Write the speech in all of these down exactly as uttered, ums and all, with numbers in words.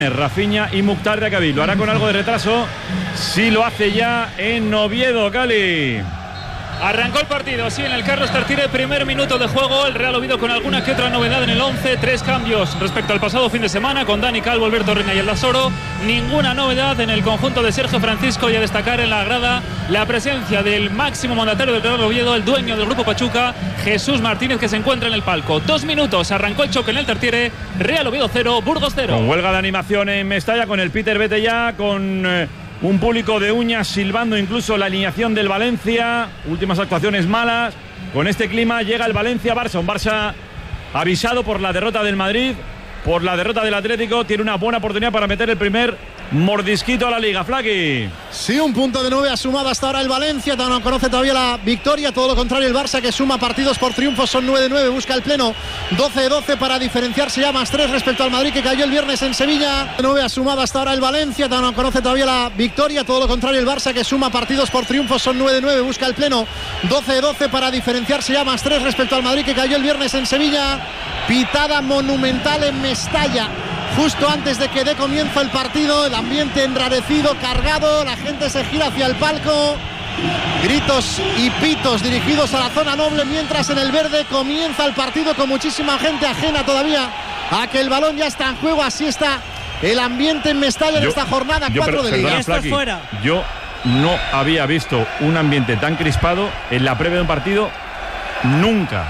Rafinha y Mukhtar Diakhaby. Lo hará con algo de retraso. Sí lo hace ya en Oviedo, Cali. Arrancó el partido, sí, en el Carlos Tartiere, primer minuto de juego. El Real Oviedo con alguna que otra novedad en el once. Tres cambios respecto al pasado fin de semana con Dani Calvo, Alberto Reina y el Lasoro. Ninguna novedad en el conjunto de Sergio Francisco, y a destacar en la grada la presencia del máximo mandatario del Real Oviedo, el dueño del Grupo Pachuca, Jesús Martínez, que se encuentra en el palco. Dos minutos, arrancó el choque en el Tartiere. Real Oviedo cero, Burgos cero. Con huelga de animación en Mestalla, con el Peter Vete ya, con... Eh... un público de uñas silbando incluso la alineación del Valencia. Últimas actuaciones malas. Con este clima llega el Valencia-Barça. Un Barça avisado por la derrota del Madrid, por la derrota del Atlético. Tiene una buena oportunidad para meter el primer mordisquito a la Liga. Flaqui. Sí, un punto de nueve ha sumado hasta ahora el Valencia. No conoce todavía la victoria. Todo lo contrario el Barça, que suma partidos por triunfos. Son nueve de nueve. Busca el pleno. doce de doce para diferenciarse ya, más tres respecto al Madrid, que cayó el viernes en Sevilla. nueve ha sumado hasta ahora el Valencia. No conoce todavía la victoria. Todo lo contrario el Barça, que suma partidos por triunfos. Son nueve de nueve. Busca el pleno. doce de doce para diferenciarse ya, más tres respecto al Madrid, que cayó el viernes en Sevilla. Pitada monumental en Mestalla justo antes de que dé comienzo el partido. El ambiente enrarecido, cargado. La gente se gira hacia el palco. Gritos y pitos dirigidos a la zona noble, mientras en el verde comienza el partido con muchísima gente ajena todavía a que el balón ya está en juego. Así está el ambiente en Mestalla en yo, esta jornada cuatro de Liga. Flaqui, yo no había visto un ambiente tan crispado en la previa de un partido nunca.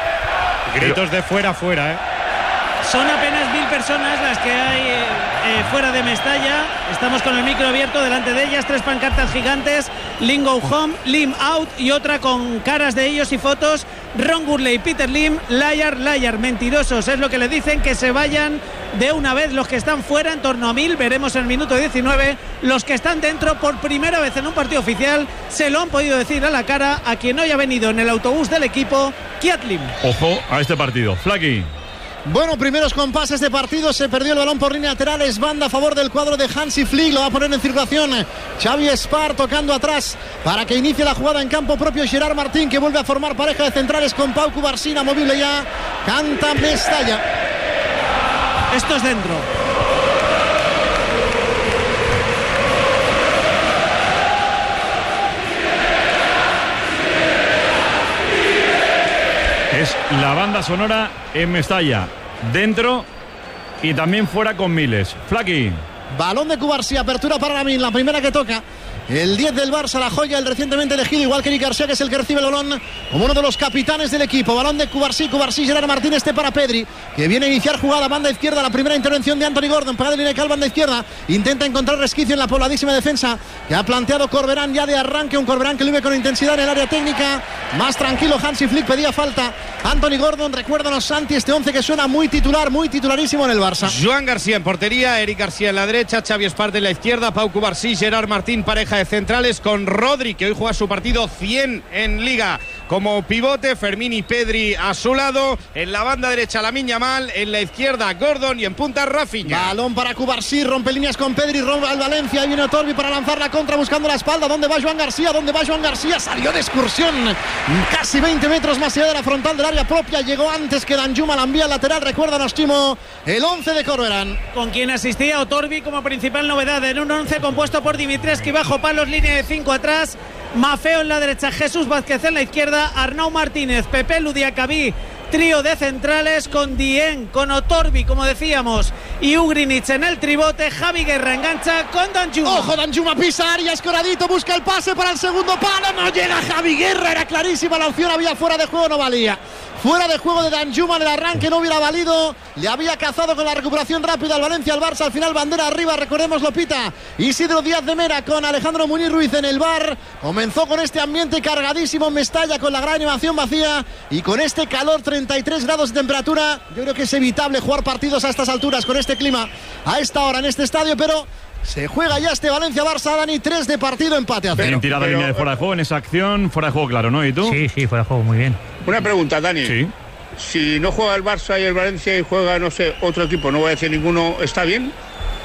Gritos de fuera a fuera, ¿eh? Son apenas mil personas las que hay eh, eh, fuera de Mestalla. Estamos con el micro abierto delante de ellas. Tres pancartas gigantes: Lim Go Home, Lim Out, y otra con caras de ellos y fotos: Ron Gurley, Peter Lim, Liar, Liar, mentirosos. Es lo que le dicen, que se vayan de una vez los que están fuera, en torno a mil. Veremos en el minuto diecinueve. Los que están dentro, por primera vez en un partido oficial, se lo han podido decir a la cara a quien hoy ha venido en el autobús del equipo, Kiat Lim. Ojo a este partido, Flaqui. Bueno, primeros compases de partido. Se perdió el balón por línea lateral. Es banda a favor del cuadro de Hansi Flick. Lo va a poner en circulación Xavi Espar, tocando atrás para que inicie la jugada en campo propio Gerard Martín, que vuelve a formar pareja de centrales con Pau Cubarsí, movible ya. Canta Mestalla. Esto es dentro. Es la banda sonora en Mestalla, dentro y también fuera con miles. Flaqui. Balón de Cubarsí, apertura para Lamin, la primera que toca. El diez del Barça, la joya, el recientemente elegido, igual que Eric García, que es el que recibe el balón como uno de los capitanes del equipo. Balón de Cubarsí, Cubarsí, Gerard Martín, este para Pedri, que viene a iniciar jugada, banda izquierda, la primera intervención de Anthony Gordon, pegada de línea de cal, banda izquierda, intenta encontrar resquicio en la pobladísima defensa que ha planteado Corberán ya de arranque, un Corberán que lo vive con intensidad en el área técnica, más tranquilo. Hansi Flick pedía falta. Anthony Gordon, recuérdanos, Santi, este once que suena muy titular, muy titularísimo en el Barça. Joan García en portería, Eric García en la derecha, Xavi Espar en la izquierda, Pau Cubarsí, Gerard Martín, pareja de centrales, con Rodri, que hoy juega su partido cien en Liga como pivote, Fermín y Pedri a su lado, en la banda derecha Lamine Yamal, en la izquierda Gordon y en punta Rafinha. Balón para Cubarsí, rompe líneas con Pedri, rompe al Valencia, ahí viene Otorbi para lanzar la contra buscando la espalda. ¿Dónde va Joan García? ¿Dónde va Joan García? Salió de excursión casi veinte metros más allá de la frontal del área propia, llegó antes que Danjuma, la envía lateral. Recuérdanos, Timo, el once de Corberán, con quien asistía Otorbi como principal novedad en un once compuesto por Dimitrescu bajo palos, línea de cinco atrás, Mafeo en la derecha, Jesús Vázquez en la izquierda, Arnau Martínez, Pepe Ludiacabí, trío de centrales con Dien, con Otorbi, como decíamos, y Ugrinic en el tribote. Javi Guerra engancha con Danjuma. Ojo, Danjuma pisa área, escoradito, busca el pase para el segundo palo, no llega Javi Guerra, era clarísima la opción, había fuera de juego, no valía. Fuera de juego de Danjuma en el arranque, no hubiera valido. Le había cazado con la recuperación rápida al Valencia, al Barça. Al final bandera arriba, recordemos, lo pita Isidro Díaz de Mera con Alejandro Muniz Ruiz en el bar. Comenzó con este ambiente cargadísimo en Mestalla, con la gran animación vacía y con este calor, treinta y tres grados de temperatura. Yo creo que es evitable jugar partidos a estas alturas con este clima a esta hora en este estadio, pero se juega ya este Valencia-Barça, Dani. Tres de partido, empate a cero. Bien tirada línea de fuera de juego en esa acción. Fuera de juego, claro, ¿no? ¿Y tú? Sí, sí, fuera de juego, muy bien. Una pregunta, Dani. Sí. Si no juega el Barça y el Valencia y juega, no sé, otro equipo, no voy a decir ninguno, ¿está bien?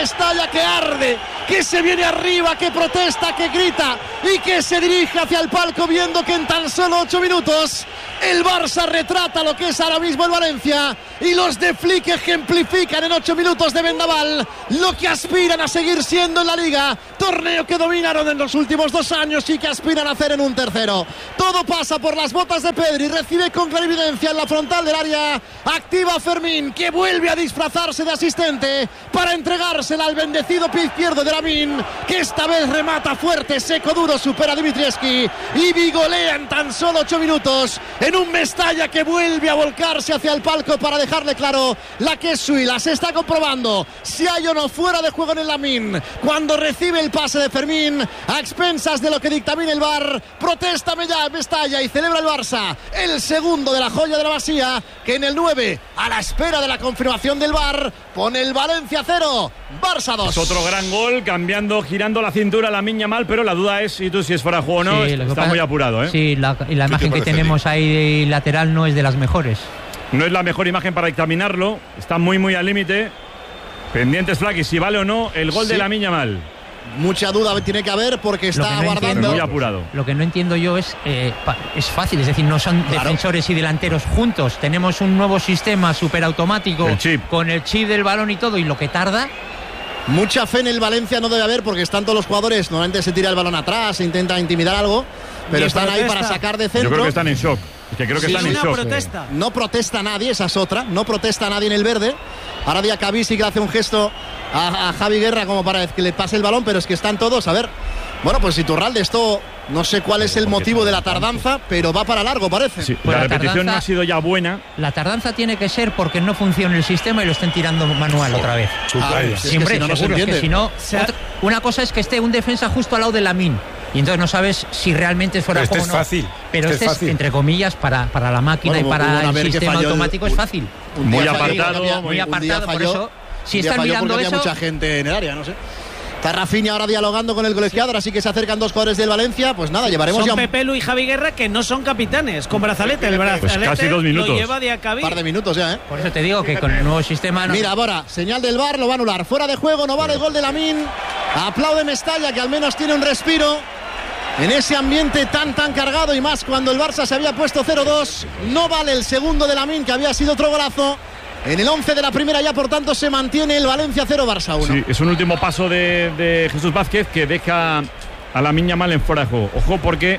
Mestalla que arde, que se viene arriba, que protesta, que grita y que se dirige hacia el palco viendo que en tan solo ocho minutos el Barça retrata lo que es ahora mismo el Valencia y los de Flick ejemplifican en ocho minutos de vendaval lo que aspiran a seguir siendo en la Liga, torneo que dominaron en los últimos dos años y que aspiran a hacer en un tercero. Todo pasa por las botas de Pedri, recibe con clarividencia en la frontal del área, activa Fermín, que vuelve a disfrazarse de asistente para entregársela al bendecido pie izquierdo de Lamine, que esta vez remata fuerte, seco, duro, supera a Dimitrievski y vigolea en tan solo ocho minutos en un Mestalla que vuelve a volcarse hacia el palco para dejarle claro la que es suya. Se está comprobando si hay o no fuera de juego en el Lamine cuando recibe el pase de Fermín a expensas de lo que dictamina el V A R. Protesta Mestalla y celebra el Barça el segundo de la joya de la Masía, que en el nueve, a la espera de la confirmación del V A R, pone el Valencia cero, Barça dos. Es otro gran gol, cambiando, girando la cintura a Lamine Yamal, pero la duda es si tú si es fuera de juego o no. Sí, está pasa, muy apurado, ¿eh? Sí, la, y la imagen que tenemos ahí lateral no es de las mejores. No es la mejor imagen para examinarlo, está muy muy al límite. Pendientes Flaky, si vale o no el gol sí. de Lamine Yamal. Mucha duda tiene que haber porque está no aguardando. Entiendo, muy apurado. Lo que no entiendo yo es, eh, es fácil, es decir, no son claro. defensores y delanteros juntos. Tenemos un nuevo sistema superautomático el chip. con el chip del balón y todo, y lo que tarda. Mucha fe en el Valencia no debe haber porque están todos los jugadores, normalmente se tira el balón atrás, se intenta intimidar algo, pero están protesta. ahí para sacar de centro. Yo creo que están en shock. Es que creo que sí, están en shock. Protesta. No protesta nadie, esa es otra. No protesta nadie en el verde. Ahora Diacabí que le hace un gesto a, a Javi Guerra como para que le pase el balón, pero es que están todos, a ver. Bueno, pues Iturralde, esto no sé cuál es el motivo de la tardanza, pero va para largo, parece. Sí, pues la, la repetición tardanza, no ha sido ya buena. La tardanza tiene que ser porque no funciona el sistema y lo estén tirando manual otra vez. Ah, es Siempre, que si no, seguro, no es que si no, otra, una cosa es que esté un defensa justo al lado de Lamine y entonces no sabes si realmente es fuera de juego o no. Fácil. Pero este, este es, fácil. entre comillas, para, para la máquina bueno, y para el sistema automático el, es fácil. Un, un muy apartado, falló, muy apartado, falló, por eso. Si están mirando había eso, mucha gente en el área, no sé. Está Rafinha ahora dialogando con el colegiado, así que se acercan dos jugadores del Valencia. Pues nada, llevaremos son ya un... Pepe Lu y Javi Guerra, que no son capitanes, con brazalete. El brazalete pues casi dos minutos. Lo lleva Diacabí. Un par de minutos ya, ¿eh? Por eso te digo que con el nuevo sistema no... Mira, ahora, señal del V A R, lo va a anular. Fuera de juego, no vale el gol de Lamine. Aplaude Mestalla, que al menos tiene un respiro en ese ambiente tan tan cargado, y más cuando el Barça se había puesto cero dos. No vale el segundo de Lamine, que había sido otro golazo. En el once de la primera ya, por tanto, se mantiene el Valencia cero, Barça uno. Sí, es un último paso de, de Jesús Vázquez que deja a Lamine Yamal en fuera de juego. Ojo, porque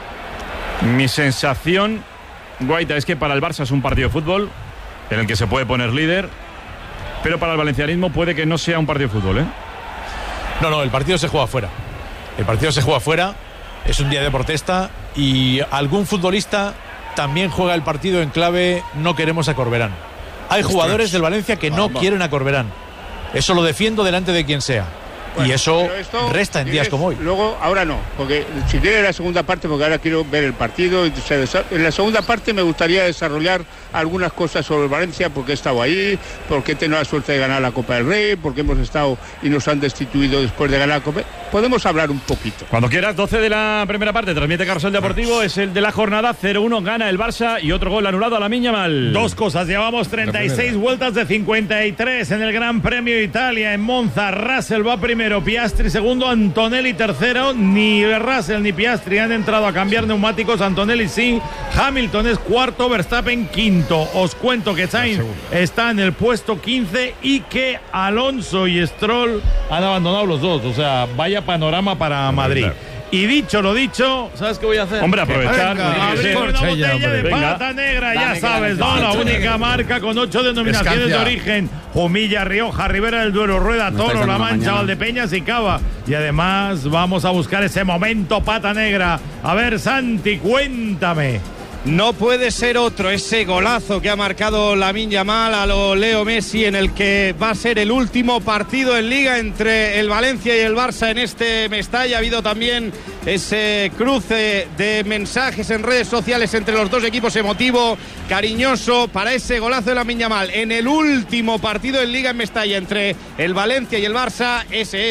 mi sensación, Guaita, es que para el Barça es un partido de fútbol en el que se puede poner líder, pero para el valencianismo puede que no sea un partido de fútbol, ¿eh? No, no, el partido se juega fuera. El partido se juega fuera, es un día de protesta y algún futbolista también juega el partido en clave no queremos a Corberán. Hay jugadores del Valencia que no quieren a Corberán. Eso lo defiendo delante de quien sea. Bueno, y eso resta en días como hoy. Luego, ahora no, porque si quiere la segunda parte, porque ahora quiero ver el partido. En la segunda parte me gustaría desarrollar algunas cosas sobre el Valencia, porque he estado ahí, porque he tenido la suerte de ganar la Copa del Rey, porque hemos estado y nos han destituido después de ganar la Copa. Podemos hablar un poquito. Cuando quieras, doce de la primera parte, transmite Carrusel Deportivo, es el de la jornada, cero uno, gana el Barça y otro gol anulado a Lamine Yamal. Dos cosas, llevamos treinta y seis vueltas de cincuenta y tres en el Gran Premio de Italia en Monza. Russell va primero, Piastri segundo, Antonelli tercero. Ni Russell ni Piastri han entrado a cambiar neumáticos, Antonelli sí, Hamilton es cuarto, Verstappen quinto. Os cuento que Sainz está en el puesto quince y que Alonso y Stroll han abandonado los dos, o sea, vaya panorama para Madrid. Y dicho lo dicho, ¿sabes qué voy a hacer? Hombre, aprovechar. Venga, abrir una botella de Venga. Pata negra, ya sabes, ¿no? La única marca con ocho denominaciones Escancia. de origen. Jumilla, Rioja, Ribera del Duero, Rueda, Toro, La Mancha, Valdepeñas y Cava. Y además vamos a buscar ese momento Pata negra. A ver, Santi, cuéntame. No puede ser otro ese golazo que ha marcado Lamine Yamal a lo Leo Messi, en el que va a ser el último partido en Liga entre el Valencia y el Barça en este Mestalla. Ha habido también ese cruce de mensajes en redes sociales entre los dos equipos, emotivo, cariñoso, para ese golazo de Lamine Yamal en el último partido en Liga en Mestalla entre el Valencia y el Barça. Ese es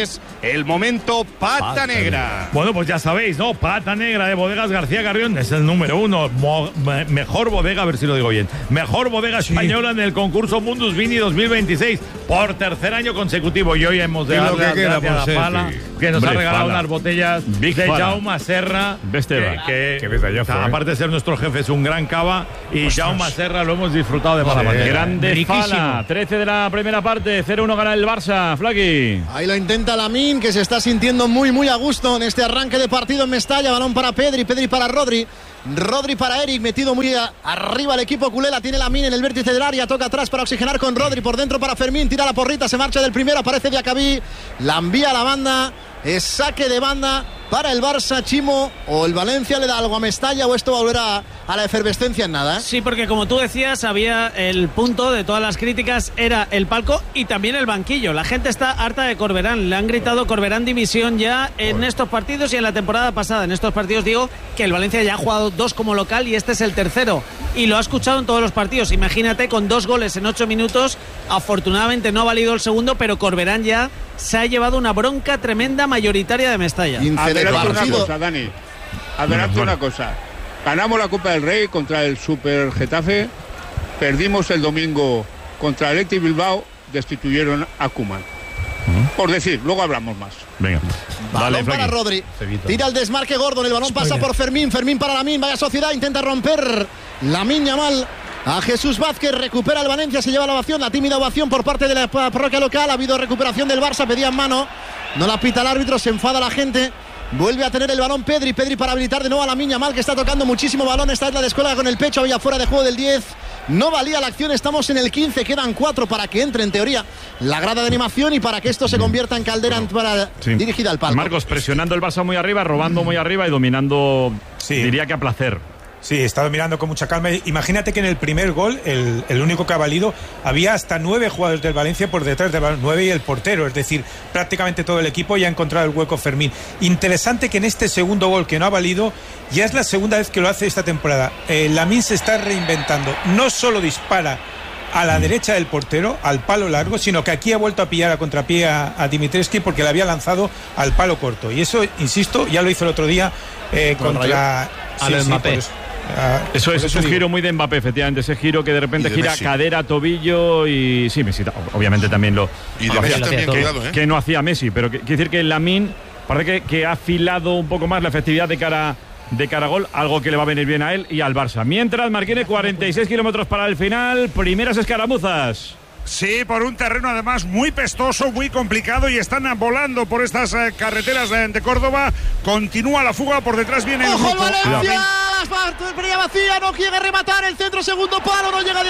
el momento pata, pata negra. Bueno, pues ya sabéis, ¿no? Pata negra de Bodegas García Carrión es el número uno. Mo me mejor bodega, a ver si lo digo bien. Mejor bodega sí. española en el concurso Mundus Vini dos mil veintiséis por tercer año consecutivo. Y hoy hemos de darle las gracias a Fala, que nos Hombre, ha regalado Fala. unas botellas Big de Fala. Jaume Serra. Que, que, que besallazo, eh. aparte de ser nuestro jefe, es un gran cava. Y Ostras. Jaume Serra lo hemos disfrutado de mala sí, manera. Grande Fala. trece de la primera parte, cero uno gana el Barça. Flaky. Ahí lo intenta Lamine, que se está sintiendo muy, muy a gusto en este arranque de partido en Mestalla. Balón para Pedri, Pedri para Rodri. Rodri para Eric, metido muy a, arriba el equipo culé. La tiene Lamine en el vértice del área. Toca atrás para oxigenar con Rodri. Por dentro para Fermín. Tira la porrita, se marcha del primero. Aparece Diacabí. La envía a la banda. Es saque de banda para el Barça. Chimo, o el Valencia le da algo a Mestalla, o esto volverá a la efervescencia en nada. Sí, porque como tú decías, había el punto de todas las críticas, era el palco y también el banquillo. La gente está harta de Corberán. Le han gritado Corberán dimisión ya en Joder. estos partidos y en la temporada pasada. En estos partidos digo que el Valencia ya ha jugado dos como local y este es el tercero. Y lo ha escuchado en todos los partidos. Imagínate, con dos goles en ocho minutos. Afortunadamente no ha valido el segundo, pero Corberán ya se ha llevado una bronca tremenda mayoritaria de Mestalla. Adelante una cosa, Dani. Adelante una cosa. Ganamos la Copa del Rey contra el Super Getafe. Perdimos el domingo contra el Athletic Bilbao. Destituyeron a Koeman. Uh-huh. Por decir, luego hablamos más. Venga. Balón Vale, para Rodri. Tira el desmarque Gordon. El balón pasa por Fermín. Fermín para Lamine. Vaya Sociedad. Intenta romper Lamine Yamal. A Jesús Vázquez, recupera el Valencia, se lleva la ovación, la tímida ovación por parte de la parroquia local. Ha habido recuperación del Barça, pedían mano, no la pita el árbitro, se enfada la gente. Vuelve a tener el balón Pedri, Pedri para habilitar de nuevo a Lamine Yamal, que está tocando muchísimo balón. Esta es la descuelga con el pecho, había fuera de juego del diez. No valía la acción, estamos en el quince, quedan cuatro para que entre en teoría la grada de animación y para que esto se convierta en caldera para, sí. dirigida al palco. Marcos, presionando el Barça muy arriba, robando muy arriba y dominando, sí. diría que a placer. Sí, está dominando con mucha calma. Imagínate que en el primer gol, el, el único que ha valido, había hasta nueve jugadores del Valencia por detrás del balón, nueve y el portero, es decir, prácticamente todo el equipo ya ha encontrado el hueco Fermín. Interesante que en este segundo gol que no ha valido, ya es la segunda vez que lo hace esta temporada. Eh, Lamine se está reinventando, no solo dispara a la derecha del portero, al palo largo, sino que aquí ha vuelto a pillar a contrapié a, a Dimitrescu porque le había lanzado al palo corto. Y eso, insisto, ya lo hizo el otro día eh, contra... Sí, sí, Mbappé. Uh, eso es, es un digo. giro muy de Mbappé, efectivamente. Ese giro que de repente de gira Messi. cadera, tobillo y sí, Messi obviamente también lo, y lo de hacía, también, que, cuidado, ¿eh? que no hacía Messi, pero quiere decir que Lamine parece que, que ha afilado un poco más la efectividad de cara de cara a gol, algo que le va a venir bien a él y al Barça. Mientras Marquine, cuarenta y seis kilómetros para el final, primeras escaramuzas. Sí, por un terreno además muy pestoso, muy complicado y están volando por estas eh, carreteras de, de Córdoba. Continúa la fuga, por detrás viene el ¡Ojo, grupo. Valencia! Las brilla vacía, no quiere rematar el centro, segundo palo, no llega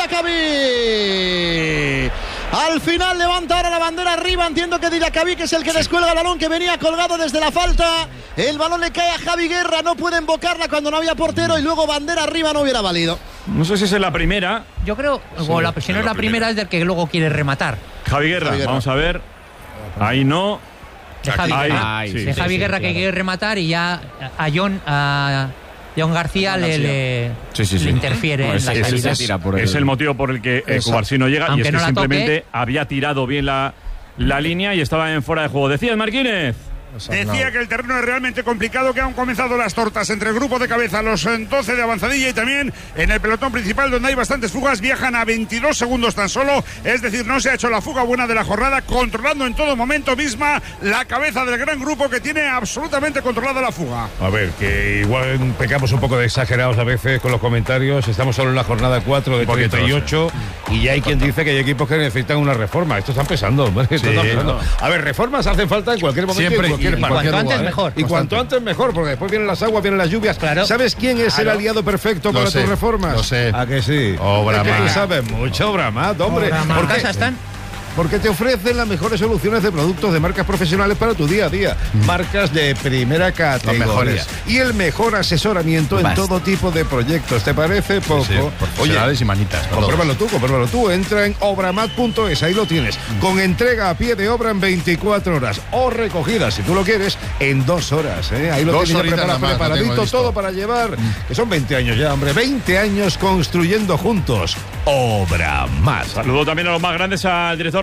Diacabí. Al final levanta ahora la bandera arriba, entiendo que Diacabí, que es el que descuelga el balón, que venía colgado desde la falta. El balón le cae a Javi Guerra, no puede invocarla cuando no había portero y luego bandera arriba no hubiera valido. No sé si es la primera. Yo creo, sí, o la, si no es la primera, es del que luego quiere rematar. Javi Guerra, Javi Guerra. Vamos a ver. Ahí no. De Javi Guerra, Ahí, sí, de Javi sí, Guerra sí, que claro. quiere rematar y ya a John, a John García le, le, sí, sí, sí. le interfiere no, en la salida. Es, el... es el motivo por el que eh, Cubarsí no llega. Aunque y es no que simplemente toque. había tirado bien la, la línea y estaba en fuera de juego. ¿Decías, Marquínez? Decía que el terreno es realmente complicado, que han comenzado las tortas entre el grupo de cabeza, los doce de avanzadilla y también en el pelotón principal donde hay bastantes fugas, viajan a veintidós segundos tan solo, es decir, no se ha hecho la fuga buena de la jornada, controlando en todo momento misma la cabeza del gran grupo que tiene absolutamente controlada la fuga. A ver, que igual pecamos un poco de exagerados a veces con los comentarios, estamos solo en la jornada cuatro de treinta y ocho y ya hay quien dice que hay equipos que necesitan una reforma, esto está empezando, esto sí, está empezando. No. A ver, reformas hacen falta en cualquier momento. Siempre. Y cuanto lugar, antes ¿eh? mejor. Y cuanto antes mejor, porque después vienen las aguas, vienen las lluvias. Claro. ¿Sabes quién es claro. el aliado perfecto lo para sé, tus reformas? Lo sé. ¿A que sí? Obramat. Es que tú sabes mucho, Obramat, hombre. Obramat. ¿Por qué están? Porque te ofrecen las mejores soluciones de productos de marcas profesionales para tu día a día. Mm. Marcas de primera categoría. Los mejores. Y el mejor asesoramiento Bast. en todo tipo de proyectos. ¿Te parece poco? Sí, sí, profesionales Oye, y manitas. Compruébalo tú, compruébalo tú. Entra en obramat punto es, ahí lo tienes. Mm. Con entrega a pie de obra en veinticuatro horas. O recogida, si tú lo quieres, en dos horas. ¿eh? Ahí lo dos tienes preparado, más, preparadito todo para llevar. Mm. Que son veinte años ya, hombre. veinte años construyendo juntos. Obramat. Saludo también a los más grandes, al director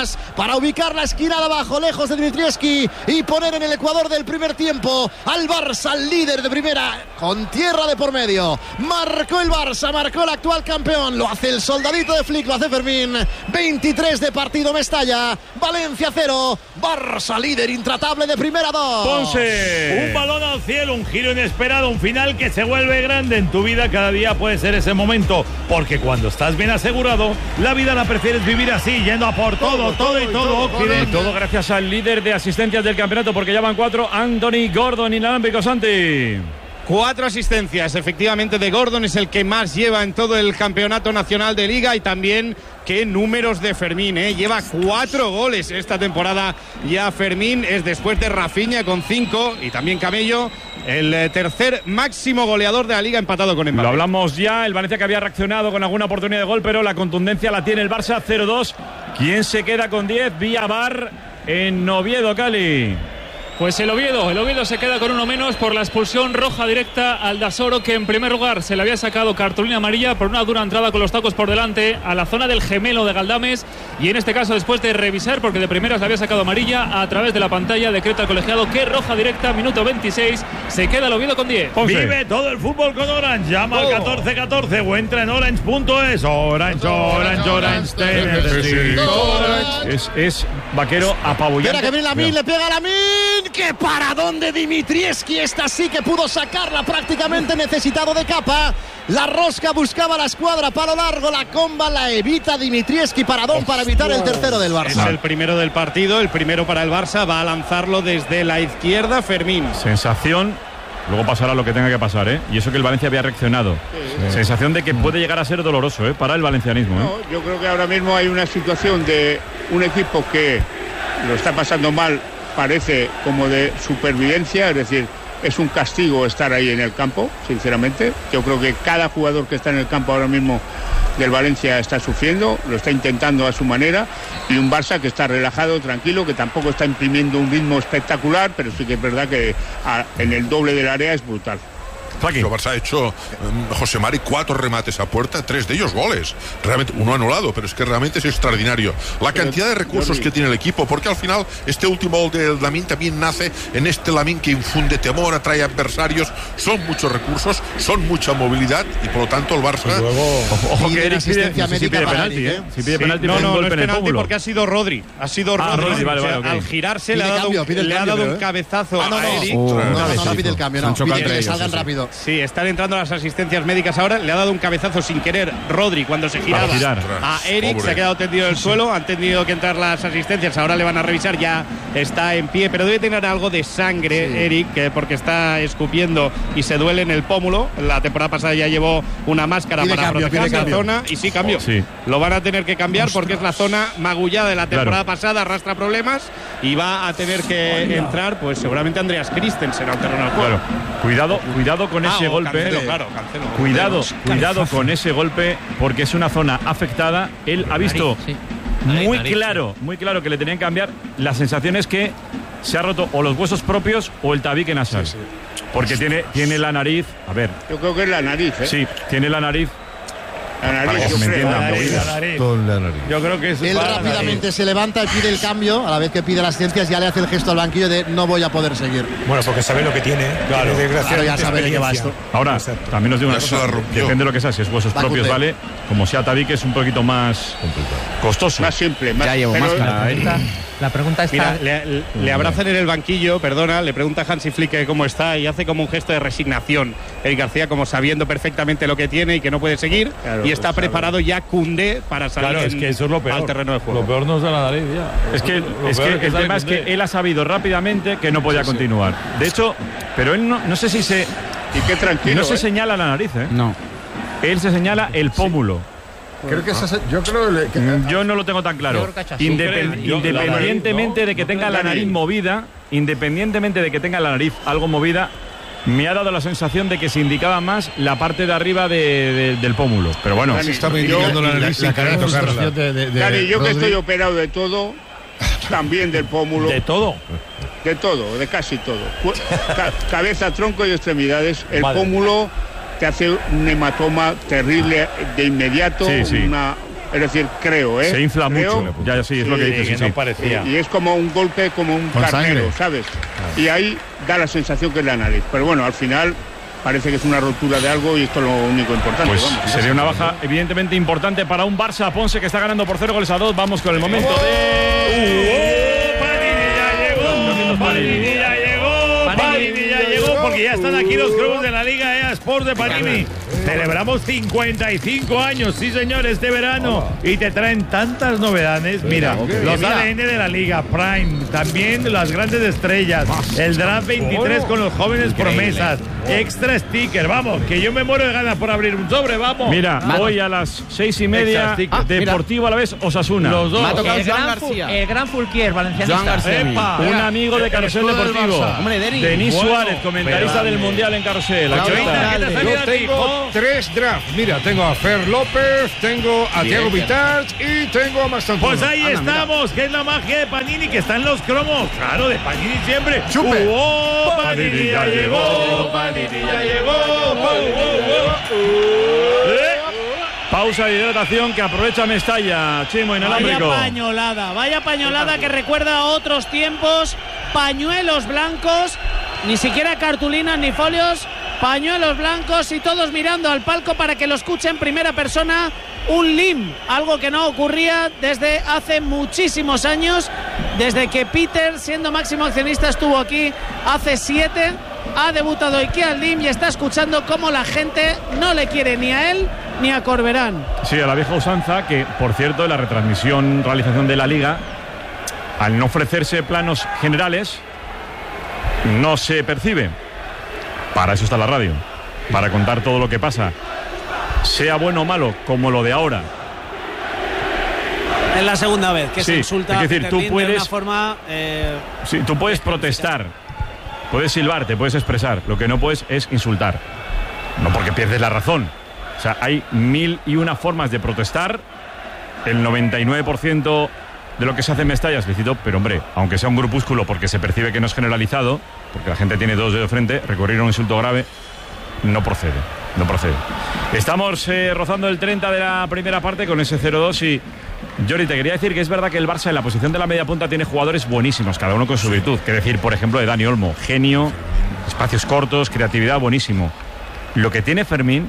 más para ubicar la esquina de abajo, lejos de Dimitrievski, y poner en el ecuador del primer tiempo al Barça, al líder de primera, con tierra de por medio. Marcó el Barça, marcó el actual campeón, lo hace el soldadito de Flick, lo hace Fermín. veintitrés de partido, Mestalla, Valencia cero, Barça líder intratable de primera dos. Ponce. Un balón al cielo, un giro inesperado, un final que se vuelve grande en tu vida. Cada día puede ser ese momento, porque cuando estás bien asegurado, la vida la prefieres vivir así, yendo a por todo, todo, todo y todo. todo y todo gracias al líder de asistencias del campeonato, porque ya van cuatro, Anthony Gordon, inalámbrico. Santi. Cuatro asistencias, efectivamente, de Gordon, es el que más lleva en todo el campeonato nacional de Liga, y también qué números de Fermín, ¿eh? Lleva cuatro goles esta temporada ya Fermín, es después de Rafinha con cinco y también Camello, el tercer máximo goleador de la Liga, empatado con Mbappé. Lo hablamos ya, el Valencia que había reaccionado con alguna oportunidad de gol, pero la contundencia la tiene el Barça. Cero dos. ¿Quién se queda con diez? Vía V A R en Oviedo, Cali. Pues el Oviedo, el Oviedo se queda con uno menos por la expulsión roja directa al Dasoro, que en primer lugar se le había sacado cartulina amarilla por una dura entrada con los tacos por delante a la zona del gemelo de Galdames, y en este caso, después de revisar, porque de primeras le había sacado amarilla, a través de la pantalla decreta el colegiado que roja directa, minuto veintiséis, se queda el Oviedo con diez. Ponce. Vive todo el fútbol con Orange, llama oh. al catorce catorce o entra en orange punto es. Orange, Orange, Orange, Orange. Es, es vaquero apabullante. Espera que viene Lamin, le pega a Lamin. ¡Qué paradón de Dimitrievski! Esta sí que pudo sacarla, prácticamente necesitado de capa. La rosca buscaba la escuadra, palo largo, la comba la evita Dimitrievski. Paradón para evitar el tercero del Barça. Es el primero del partido, el primero para el Barça. Va a lanzarlo desde la izquierda Fermín. Sensación, luego pasará lo que tenga que pasar, ¿eh? Y eso que el Valencia había reaccionado. Sí. Sensación de que puede llegar a ser doloroso, ¿eh? Para el valencianismo, ¿eh? No, yo creo que ahora mismo hay una situación de un equipo que lo está pasando mal, parece como de supervivencia, es decir, es un castigo estar ahí en el campo, sinceramente. Yo creo que cada jugador que está en el campo ahora mismo del Valencia está sufriendo, lo está intentando a su manera, y un Barça que está relajado, tranquilo, que tampoco está imprimiendo un ritmo espectacular, pero sí que es verdad que a, en el doble del área es brutal. El Barça ha hecho, um, José Mari, cuatro remates a puerta, tres de ellos goles. Realmente, uno anulado, pero es que realmente es extraordinario. La cantidad de recursos que tiene el equipo, porque al final este último gol del Lamine también nace en este Lamine que infunde temor, atrae adversarios. Son muchos recursos, son mucha movilidad, y por lo tanto el Barça... Luego, ojo que Eric pide, no sé si pide penalti, ¿eh? Si pide sí, penalti, no, no, no es en penalti el porque ha sido Rodri. Ha sido ah, Rodri. Rodri vale, vale, okay. Al girarse pide le ha dado, cambio, un, le ha dado un cabezazo ah, no, no. a Eric. Uh, no, no, no, no pide el cambio, no. Pide que le salgan sí, rápido. Sí, están entrando las asistencias médicas ahora. Le ha dado un cabezazo sin querer Rodri cuando se giraba a Eric. Pobre. Se ha quedado tendido en el suelo. Han tenido que entrar las asistencias. Ahora le van a revisar. Ya está en pie, pero debe tener algo de sangre, sí. Eric, que porque está escupiendo y se duele en el pómulo. La temporada pasada ya llevó una máscara pide para cambio, proteger esa zona. Y sí, cambio. Sí. Lo van a tener que cambiar porque es la zona magullada de la temporada claro. pasada. Arrastra problemas y va a tener que Hola. entrar, pues seguramente Andreas Christensen al terreno del juego. Claro. Cuidado, cuidado con ah, ese golpe. Cancelo, claro, Cancelo. Cuidado, cuidado con ese golpe, porque es una zona afectada. Él ha visto sí. muy nariz, claro, muy claro que le tenían que cambiar. La sensación es que se ha roto o los huesos propios o el tabique nasal. Sí, sí. Porque tiene, tiene la nariz. A ver. Yo creo que es la nariz, ¿eh? Sí, tiene la nariz. La nariz, yo, creo, la nariz, la nariz. La nariz. Yo creo que es él rápidamente se levanta y pide el cambio. A la vez que pide las asistencias, ya le hace el gesto al banquillo de no voy a poder seguir. Bueno, porque sabe lo que tiene. Claro, claro, ya sabe de qué va esto. Ahora, exacto. También os digo una cosa, depende de lo que sea. Si es huesos la propios, vale. Como sea tabique, es un poquito más complicado. Costoso. Más simple. Más, ya llevo pero, máscara. La, la pregunta está... Mira, le, le abrazan en el banquillo, perdona, le pregunta a Hansi Flick cómo está y hace como un gesto de resignación. Eric García como sabiendo perfectamente lo que tiene y que no puede seguir, claro, y está pues, preparado ya Koundé para salir claro, es que eso es lo peor. al terreno de juego. Lo peor no es la nariz ya. Es que, es que, que el tema es que él ha sabido rápidamente que no podía sí, continuar. Sí. De hecho, pero él no, no sé si se... Y qué tranquilo, no se ¿eh? señala la nariz, ¿eh? No. Él se señala el pómulo. Sí. Creo que esa, yo creo que, yo no lo tengo tan claro. Independ, independientemente de que tenga la nariz movida, independientemente de que tenga la nariz algo movida, me ha dado la sensación de que se indicaba más la parte de arriba de, de, del pómulo. Pero bueno, se está indicando la nariz sin querer tocarla. De, de, de, Dani, yo Rodri. que estoy operado de todo, también del pómulo. ¿De todo? De todo, de casi todo. Ca cabeza, tronco y extremidades. El Madre. pómulo te hace un hematoma terrible de inmediato, sí, sí. una Es decir, creo, ¿eh? Se infla creo, mucho. Ya, ya sí, es lo que dices. Sí, que no sí. parecía. Y es como un golpe, como un Con carnero, sangre. ¿sabes? Y ahí da la sensación que es la nariz. Pero bueno, al final parece que es una rotura de algo y esto es lo único importante. Pues vamos. sería una baja evidentemente importante para un Barça Ponce que está ganando por cero goles a dos. Vamos con el momento de... Panini ya llegó, Panini ya llegó, Panini ya llegó, porque ya están aquí los cromos de la Liga E A Sports de Panini. Celebramos cincuenta y cinco años, sí señor, este verano. Y te traen tantas novedades. Mira, los A D N de la Liga, Prime, también las grandes estrellas, el Draft veintitrés con los jóvenes promesas, extra sticker, vamos, que yo me muero de ganas por abrir un sobre, vamos. Mira, hoy a las seis y media, Ah, Deportivo a la vez, Osasuna. Los dos. El gran, Fu- el gran Fulquier, valencianista. Epa, un amigo de Carrusel Deportivo. Hombre, Denis. Denis Bueno, Suárez, comentarista pero- del Mundial en Carrusel. Aquí Claro, está. ¿qué te ha salido Yo a ti, tengo hijo? tres drafts. Mira, tengo a Fer López, tengo a Thiago Vitart y tengo a Mastantuono. Pues ahí estamos, que es la magia de Panini, que están los cromos. Claro, de Panini siempre. Chupe. ¡Oh, Panini ya llegó! ¡Panini ya llegó! ¡Oh, oh, oh! ¿Eh? Pausa de hidratación que aprovecha Mestalla. Chimo Vaya inalámbrico. pañolada, vaya pañolada que recuerda a otros tiempos. Pañuelos blancos, ni siquiera cartulinas ni folios. Pañuelos blancos y todos mirando al palco para que lo escuche en primera persona. Un lim, algo que no ocurría desde hace muchísimos años, desde que Peter, siendo máximo accionista, estuvo aquí hace siete. Ha debutado Iker Lim y está escuchando cómo la gente no le quiere ni a él ni a Corberán. Sí, a la vieja usanza, que por cierto, en la retransmisión, realización de la Liga, al no ofrecerse planos generales, no se percibe. Para eso está la radio, para contar todo lo que pasa, sea bueno o malo, como lo de ahora. Es la segunda vez que Sí, se insulta es a decir, Peter tú Lim de puedes- una forma... eh, Sí, tú puedes protestar, puedes silbar, te puedes expresar, lo que no puedes es insultar. No porque pierdes la razón. O sea, hay mil y una formas de protestar. El noventa y nueve por ciento de lo que se hace en Mestalla es lícito, pero hombre, aunque sea un grupúsculo porque se percibe que no es generalizado, porque la gente tiene dos dedos de frente, recurrir a un insulto grave no procede, no procede. Estamos eh, rozando el treinta de la primera parte con ese cero dos y... Jordi, te quería decir que es verdad que el Barça en la posición de la media punta tiene jugadores buenísimos, cada uno con su virtud. Que decir, por ejemplo, de Dani Olmo, genio, espacios cortos, creatividad, buenísimo. Lo que tiene Fermín,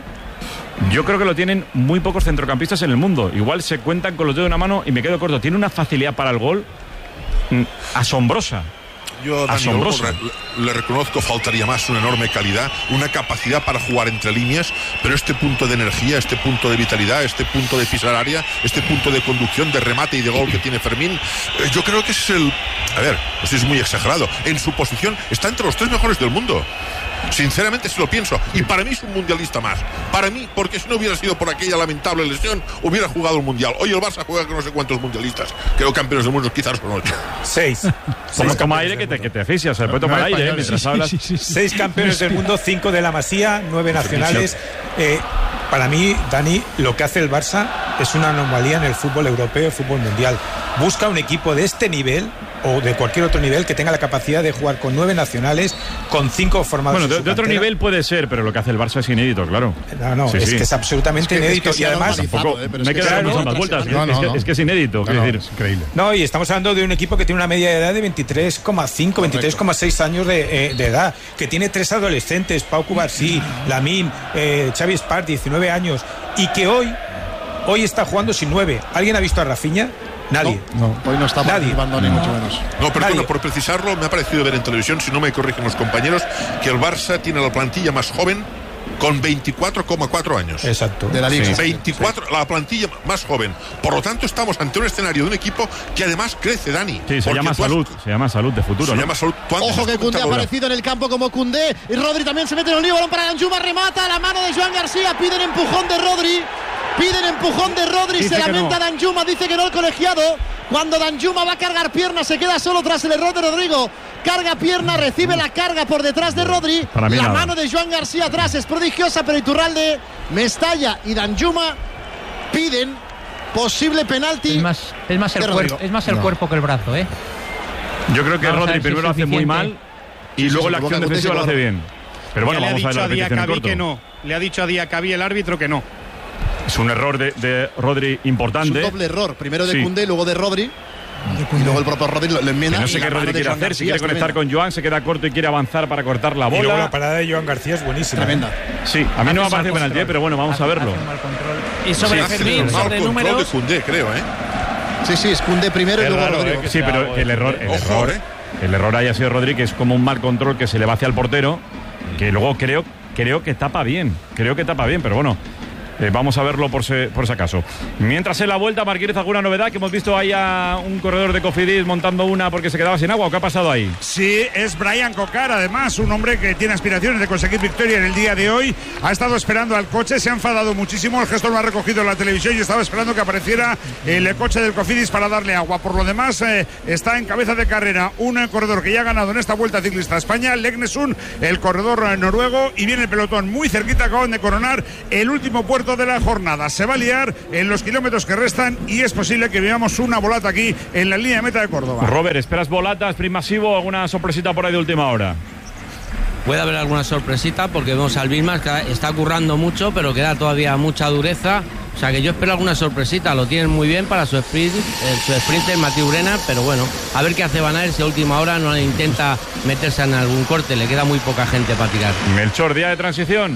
yo creo que lo tienen muy pocos centrocampistas en el mundo. Igual se cuentan con los dedos de una mano y me quedo corto. Tiene una facilidad para el gol mm, asombrosa. Yo, Dani Asombroso. Olmo, le, le reconozco, faltaría más, una enorme calidad, una capacidad para jugar entre líneas, pero este punto de energía, este punto de vitalidad, este punto de pisar área, este punto de conducción, de remate y de gol que tiene Fermín, eh, yo creo que es el... A ver, esto es muy exagerado. En su posición está entre los tres mejores del mundo. Sinceramente, si lo pienso. Y para mí es un mundialista más. Para mí, porque si no hubiera sido por aquella lamentable lesión, hubiera jugado el mundial. Hoy el Barça juega con no sé cuántos mundialistas. Creo que campeones del mundo quizás son ocho. Seis. Como toma aire que te, que te asfixias, se puede tomar No, aire eh, españoles. mientras hablas. Seis campeones del mundo, cinco de la Masía, nueve nacionales. Eh, para mí, Dani, lo que hace el Barça es una anomalía en el fútbol europeo, el fútbol mundial. Busca un equipo de este nivel o de cualquier otro nivel que tenga la capacidad de jugar con nueve nacionales, con cinco formados. Bueno, en de, su de otro cantera. nivel puede ser, pero lo que hace el Barça es inédito, claro. No, no, Sí, es sí. que es absolutamente Es que- inédito es que se y ha además normalizado, Tampoco, eh, pero no hay es que que darle claro, más vueltas. no, es, no, es que, no. es que es inédito. quiero No, decir. es increíble. No, y estamos hablando de un equipo que tiene una media de edad de veintitrés coma cinco, veintitrés coma seis años de, eh, de edad, que tiene tres adolescentes, Pau Cubarsí, Lamine, eh, Xavi Espart, diecinueve años, y que hoy, hoy está jugando sin nueve. ¿Alguien ha visto a Rafinha? Nadie. No, hoy no está Nadie. participando ni mucho menos. No, perdona, Nadie. por precisarlo, me ha parecido ver en televisión, si no me corrigen los compañeros, que el Barça tiene la plantilla más joven con veinticuatro coma cuatro años. Exacto. De la Liga. Sí, veinticuatro, la plantilla más joven. Por lo tanto, estamos ante un escenario de un equipo que además crece, Dani. Sí, se Porque llama tú has- salud. Se llama salud de futuro, Se ¿no? llama salud. Tú antes Ojo has que Koundé ha comentado- aparecido en el campo como Koundé. Y Rodri también se mete en el lío. Balón para Danjuma, remata. La mano de Joan García. Piden empujón de Rodri. Piden empujón de Rodri. Dice se que lamenta no. Danjuma. Dice que no el colegiado. Cuando Danjuma va a cargar pierna, se queda solo tras el error de Rodrigo. Carga pierna, recibe la carga por detrás de Rodri. Para mí La nada. mano de Joan García atrás es prodigiosa, pero Iturralde, Mestalla y Danjuma piden posible penalti. Es más, es más el, de cuerpo, Rodrigo. es más el No. cuerpo que el brazo, ¿eh? Yo creo que Vamos a Rodri ver si primero es lo hace muy suficiente. mal y Sí, sí, luego sí, la acción Koundé defensiva se lo hace lo- bien. Pero bueno, Ya le ha vamos a ver dicho la a repetición en Diacabí corto. que no. Le ha dicho a Diacabí el árbitro que no. Es un error de, de Rodri importante. Es un doble error, primero de Sí. Koundé, luego de Rodri. Y luego el propio Rodri lo, lo enmienda. Que no sé y qué la Rodri mano de quiere Joan hacer, García si quiere es conectar tremenda. con Joan, se queda corto y quiere avanzar para cortar la bola. Y luego la parada de Joan García es buenísima. Tremenda. Sí, a mí no me ha parecido penalti, pero bueno, vamos a verlo. Y sobre Sí, Fermín, mal sobre control números. de Koundé, creo, ¿eh? Sí, sí, es Koundé primero y Es luego raro, Rodrigo. eh, que sí, pero el error, el Ojo, error, eh. el error haya sido Rodri, que es como un mal control que se le va hacia el portero, que luego creo, creo que tapa bien, creo que tapa bien, pero bueno. Eh, vamos a verlo por, se, por si acaso. Mientras en la vuelta, Marquínez, ¿alguna novedad? Que hemos visto ahí a un corredor de Cofidis montando una porque se quedaba sin agua. ¿O qué ha pasado ahí? Sí, es Brian Cocar, además, un hombre que tiene aspiraciones de conseguir victoria en el día de hoy. Ha estado esperando al coche, se ha enfadado muchísimo. El gestor lo ha recogido en la televisión y estaba esperando que apareciera el coche del Cofidis para darle agua. Por lo demás, eh, está en cabeza de carrera un eh, corredor que ya ha ganado en esta Vuelta Ciclista a España, Legnesun, el corredor eh, noruego, y viene el pelotón muy cerquita. Acaban de coronar el último puerto de la jornada. Se va a liar en los kilómetros que restan y es posible que veamos una volata aquí en la línea de meta de Córdoba. Robert, ¿esperas volatas, sprint masivo o alguna sorpresita por ahí de última hora? Puede haber alguna sorpresita porque vemos al Bismarck que está currando mucho, pero queda todavía mucha dureza. O sea que yo espero alguna sorpresita. Lo tienen muy bien para su sprint, eh, su sprinter Mati Urena, pero bueno, a ver qué hace Van Aert si a última hora no intenta meterse en algún corte. Le queda muy poca gente para tirar. Melchor, día de transición.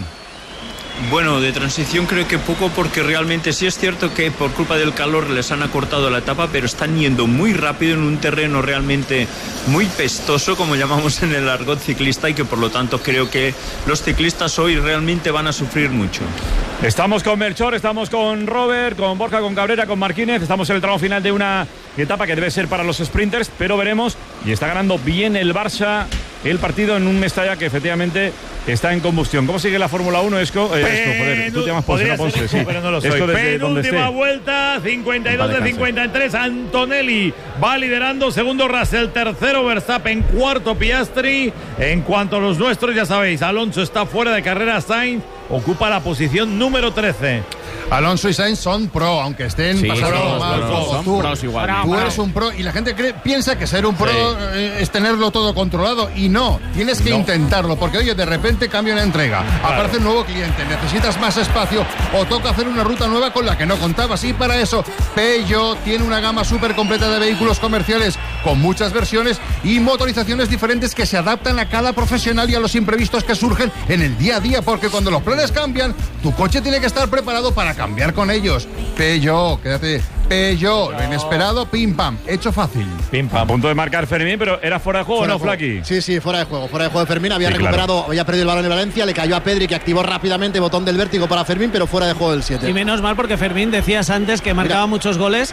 Bueno, de transición creo que poco, porque realmente sí es cierto que por culpa del calor les han acortado la etapa, pero están yendo muy rápido en un terreno realmente muy pestoso, como llamamos en el argot ciclista, y que por lo tanto creo que los ciclistas hoy realmente van a sufrir mucho. Estamos con Melchor, estamos con Robert, con Borja, con Cabrera, con Marquínez. Estamos en el tramo final de una etapa que debe ser para los sprinters, pero veremos. Y está ganando bien el Barça el partido en un Mestalla que efectivamente está en combustión. ¿Cómo sigue la Fórmula uno, Esco? Eh, Esco, joder, tú te llamas Ponce, no Ponce, sí. Pero no lo soy. Esco, desde donde Penúltima esté. vuelta, cincuenta y dos de cincuenta y tres. Antonelli va liderando. Segundo Russell, tercero Verstappen, cuarto Piastri. En cuanto a los nuestros, ya sabéis, Alonso está fuera de carrera. Sainz ocupa la posición número trece. Alonso y Sainz son pro, aunque estén Sí, pasando pros, mal. pros, son tú, pros igual. tú Bravo. eres un pro y la gente cree, piensa que ser un pro Sí. eh, es tenerlo todo controlado, y no, tienes que No. intentarlo, porque oye, de repente cambia una entrega, Claro. aparece un nuevo cliente, necesitas más espacio o toca hacer una ruta nueva con la que no contabas, y para eso Peugeot tiene una gama súper completa de vehículos comerciales con muchas versiones y motorizaciones diferentes que se adaptan a cada profesional y a los imprevistos que surgen en el día a día, porque cuando los planes cambian, tu coche tiene que estar preparado para cambiar con ellos. Peugeot, quédate. Peugeot, lo inesperado, pim pam, hecho fácil. Pim pam. A punto de marcar Fermín, pero ¿era fuera de juego o no, Flaqui? Sí, sí, fuera de juego. Fuera de juego de Fermín. Había Sí, recuperado, claro. había perdido el balón en Valencia, le cayó a Pedri, que activó rápidamente botón del vértigo para Fermín, pero fuera de juego del siete. Y menos mal, porque Fermín, decías antes que marcaba Mira. muchos goles.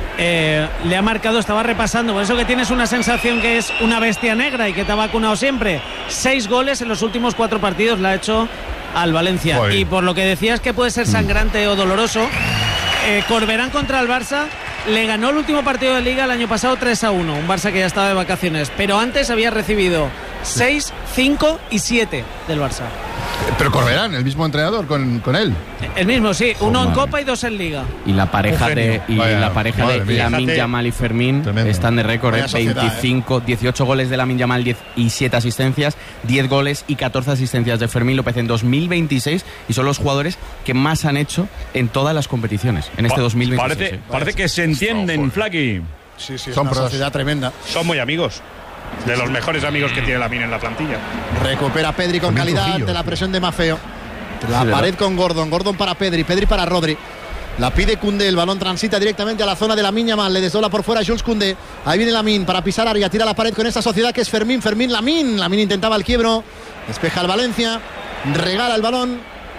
Eh, le ha marcado, estaba repasando. Por eso que tienes una sensación que es una bestia negra y que te ha vacunado siempre. Seis goles en los últimos cuatro partidos le ha hecho al Valencia. Joder. Y por lo que decías que puede ser sangrante o doloroso, eh, Corberán contra el Barça le ganó el último partido de Liga el año pasado tres a uno. Un Barça que ya estaba de vacaciones. Pero antes había recibido seis, cinco y siete del Barça. Pero Corberán, el mismo entrenador con, con él. El mismo, sí. Uno en madre. Copa y dos en Liga. Y la pareja Un de genio. y Vaya, la pareja madre de mía. Lamine Fíjate. Yamal y Fermín Tremendo. están de récord, Vaya ¿eh? sociedad, veinticinco, dieciocho goles de Lamine Yamal, diez y siete asistencias, diez goles y catorce asistencias de Fermín López en dos mil veintiséis, y son los jugadores que más han hecho en todas las competiciones en este Pa- dos mil veintiséis. Parece, ¿eh? parece que se entienden, Flaqui. Sí, sí, es Son una pros. sociedad tremenda. Son muy amigos. De los mejores amigos que tiene la mina en la plantilla. Recupera Pedri con También calidad Trujillo, de la tío. presión de Mafeo. La Sí, ¿verdad? pared con Gordon, Gordon para Pedri, Pedri para Rodri. La pide Koundé, el balón transita directamente a la zona de Lamine Yamal, le desdobla por fuera Jules Koundé. Ahí viene Lamine para pisar área, tira la pared con esta sociedad que es Fermín, Fermín, Lamine. Lamine intentaba el quiebro, despeja el Valencia, regala el balón,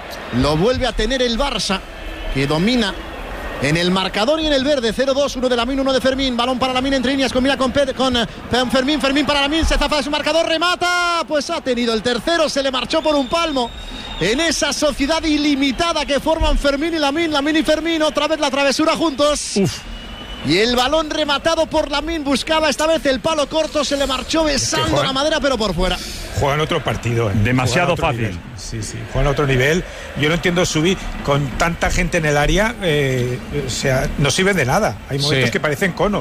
lo vuelve a tener el Barça, que domina en el marcador y en el verde. Cero dos, uno de Lamine, uno de Fermín. Balón para Lamine entre líneas, combina con, Ped- con eh, Fermín, Fermín para Lamine, se zafa de su marcador, remata, pues ha tenido el tercero, se le marchó por un palmo. En esa sociedad ilimitada que forman Fermín y Lamine, Lamine y Fermín, otra vez la travesura juntos. Uf. Y el balón rematado por Lamine, buscaba esta vez el palo corto, se le marchó besando juegan- la madera, pero por fuera. Juegan otro partido. ¿eh? Demasiado Juegan a otro fácil. nivel. Sí, sí, juegan a otro nivel. Yo no entiendo subir con tanta gente en el área, eh, o sea, no sirven de nada. Hay momentos Sí. que parecen conos.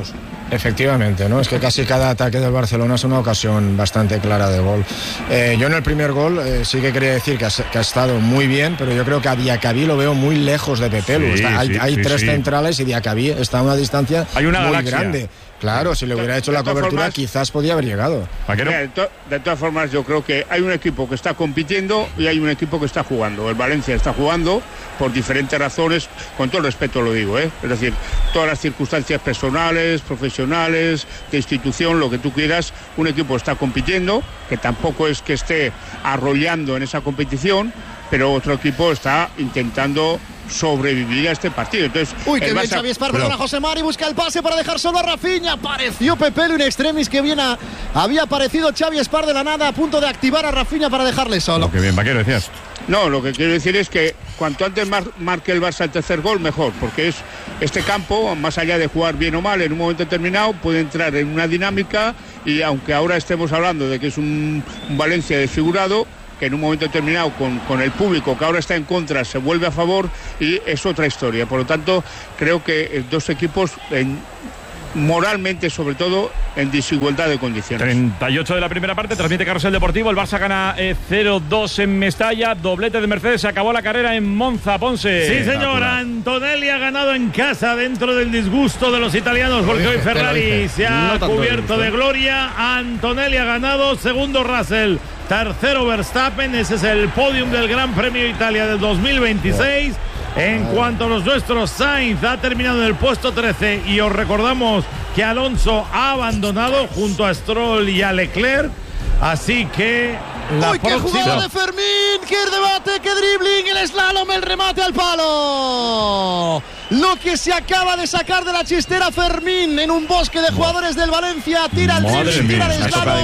Efectivamente, ¿no? Es que casi cada ataque del Barcelona es una ocasión bastante clara de gol. Eh, yo en el primer gol eh, sí que quería decir que ha, que ha estado muy bien, pero yo creo que a Diacabí lo veo muy lejos de Pepelu. Sí, está, hay sí, hay sí, tres sí. centrales y Diacabí está a una distancia hay una muy galaxia. grande. Claro, si le hubiera hecho la cobertura formas, quizás podía haber llegado. Mira, de, to de todas formas, yo creo que hay un equipo que está compitiendo y hay un equipo que está jugando. El Valencia está jugando por diferentes razones, con todo el respeto lo digo, ¿eh? Es decir, todas las circunstancias personales, profesionales, de institución, lo que tú quieras, un equipo está compitiendo, que tampoco es que esté arrollando en esa competición, pero otro equipo está intentando sobrevivir a este partido. Entonces, uy, qué bien Barça... Xavi Espar, perdona, José Mari, busca el pase para dejar solo a Rafinha. Apareció Pepelu in extremis, que bien a... había aparecido Xavi Espar de la nada, a punto de activar a Rafinha para dejarle solo. Oh, qué bien, Vaquero, decías. No, lo que quiero decir es que cuanto antes mar marque el Barça el tercer gol, mejor, porque es este campo, más allá de jugar bien o mal en un momento determinado, puede entrar en una dinámica y aunque ahora estemos hablando de que es un, un Valencia desfigurado, que en un momento determinado con, con el público que ahora está en contra se vuelve a favor y es otra historia. Por lo tanto, creo que dos equipos en, moralmente, sobre todo, en desigualdad de condiciones. treinta y ocho de la primera parte, transmite Carrusel Deportivo, el Barça gana eh, cero dos en Mestalla, doblete de Mercedes, se acabó la carrera en Monza, Ponce. Sí, señor, Antonelli ha ganado en casa dentro del disgusto de los italianos, porque hoy Ferrari se ha no cubierto de gloria. Antonelli ha ganado, segundo Russell, tercero Verstappen, ese es el podium del Gran Premio de Italia del dos mil veintiséis. En cuanto a los nuestros, Sainz ha terminado en el puesto trece y os recordamos que Alonso ha abandonado junto a Stroll y a Leclerc, así que la ¡uy, qué próxima... jugada de Fermín! ¡Qué debate, qué dribbling! El slalom, el remate al palo. Lo que se acaba de sacar de la chistera Fermín en un bosque de jugadores del Valencia. Tira el dribbling, tira el slalom.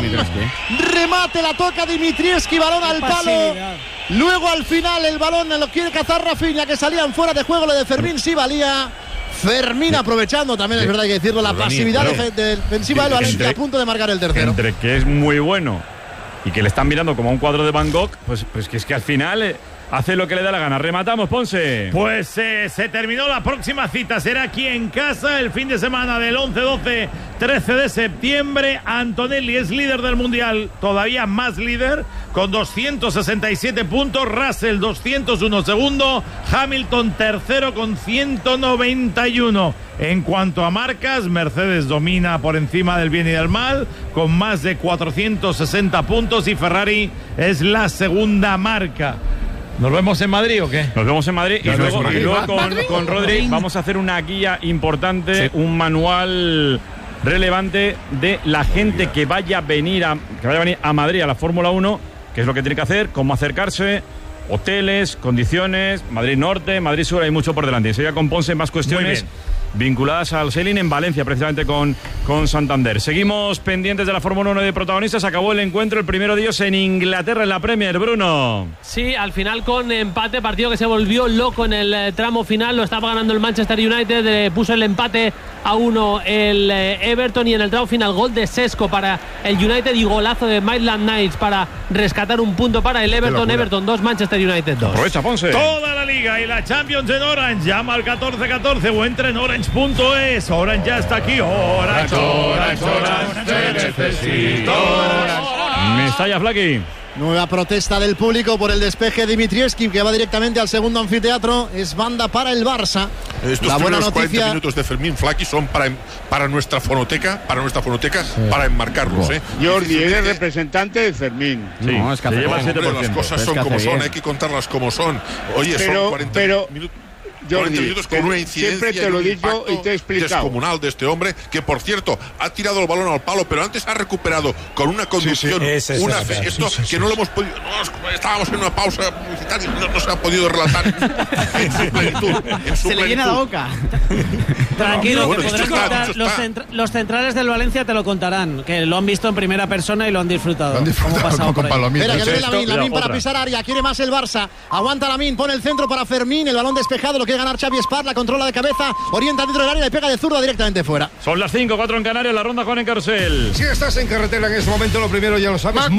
Remate, la toca Dimitrievski, balón al palo. Luego al final el balón lo quiere cazar Rafinha, que salían fuera de juego. Lo de Fermín sí valía. Fermín aprovechando también, es verdad, hay que decirlo, la pasividad defensiva del Valencia, a punto de marcar el tercero. Entre que es muy bueno y que le están mirando como a un cuadro de Van Gogh, pues, pues que es que al final eh, hace lo que le da la gana. Rematamos, Ponce. Pues eh, se terminó la próxima cita. Será aquí en casa el fin de semana del once, doce, trece de septiembre. Antonelli es líder del Mundial, todavía más líder, con doscientos sesenta y siete puntos. Russell doscientos uno segundo. Hamilton tercero con ciento noventa y uno. En cuanto a marcas, Mercedes domina por encima del bien y del mal, con más de cuatrocientos sesenta puntos, y Ferrari es la segunda marca. ¿Nos vemos en Madrid o qué? Nos vemos en Madrid y luego, Madrid. y luego con, con Rodri vamos a hacer una guía importante, sí. un manual relevante de la gente que vaya a venir a, que vaya a venir a Madrid a la Fórmula uno, qué es lo que tiene que hacer, cómo acercarse, hoteles, condiciones, Madrid Norte, Madrid Sur, hay mucho por delante. Enseguida con Ponce más cuestiones vinculadas al sailing en Valencia, precisamente con, con Santander. Seguimos pendientes de la Fórmula uno de protagonistas. Acabó el encuentro, el primero de ellos en Inglaterra, en la Premier, Bruno. Sí, al final con empate, partido que se volvió loco en el eh, tramo final. Lo estaba ganando el Manchester United, eh, puso el empate a uno el eh, Everton, y en el tramo final gol de Sesco para el United y golazo de Maitland Niles para rescatar un punto para el Everton. Everton dos, Manchester United dos. Aprovecha, Ponce. Toda la liga y la Champions en Orange. Llama al catorce catorce o entra en orange punto es. Orange ya está aquí. Orange, Orange, Orange, te necesito. Mestalla, Flaki. Nueva protesta del público por el despeje de Dimitrievski, que va directamente al segundo anfiteatro. Es banda para el Barça. Estos la buena primeros noticia... cuarenta minutos de Fermín Flaki son para, para nuestra fonoteca, para nuestra fonoteca, sí. para enmarcarlos. ¿eh? Jordi, eres representante de Fermín. Sí, no, es que hace lleva siete por ciento. Las cosas son como son, hay que contarlas como son. Oye, pero, son cuarenta pero... minutos. Jordi, minutos con una incidencia siempre te lo he dicho y te he explicado. Descomunal de este hombre, que por cierto ha tirado el balón al palo, pero antes ha recuperado con una conducción, sí, sí. una fe, esto sí, sí, que no lo hemos podido, no, estábamos en una pausa publicitaria, no, no se ha podido relatar en su plenitud. En su se plenitud. le llena la boca. Tranquilo, no, bueno, que podrás contar, los, centra, los centrales del Valencia te lo contarán, que lo han visto en primera persona y lo han disfrutado. Lo han disfrutado con, con palomitas. Espera, que viene Lamín, Lamín para pisar área, quiere más el Barça. Aguanta Lamín, pone el centro para Fermín, el balón despejado, lo quiere quiere ganar Xavi Espart, la controla de cabeza, orienta dentro del área y pega de zurda directamente fuera. Son las cinco, cuatro en Canarias, la ronda Juan en Carrusel. Si estás en carretera en este momento, lo primero ya lo sabes,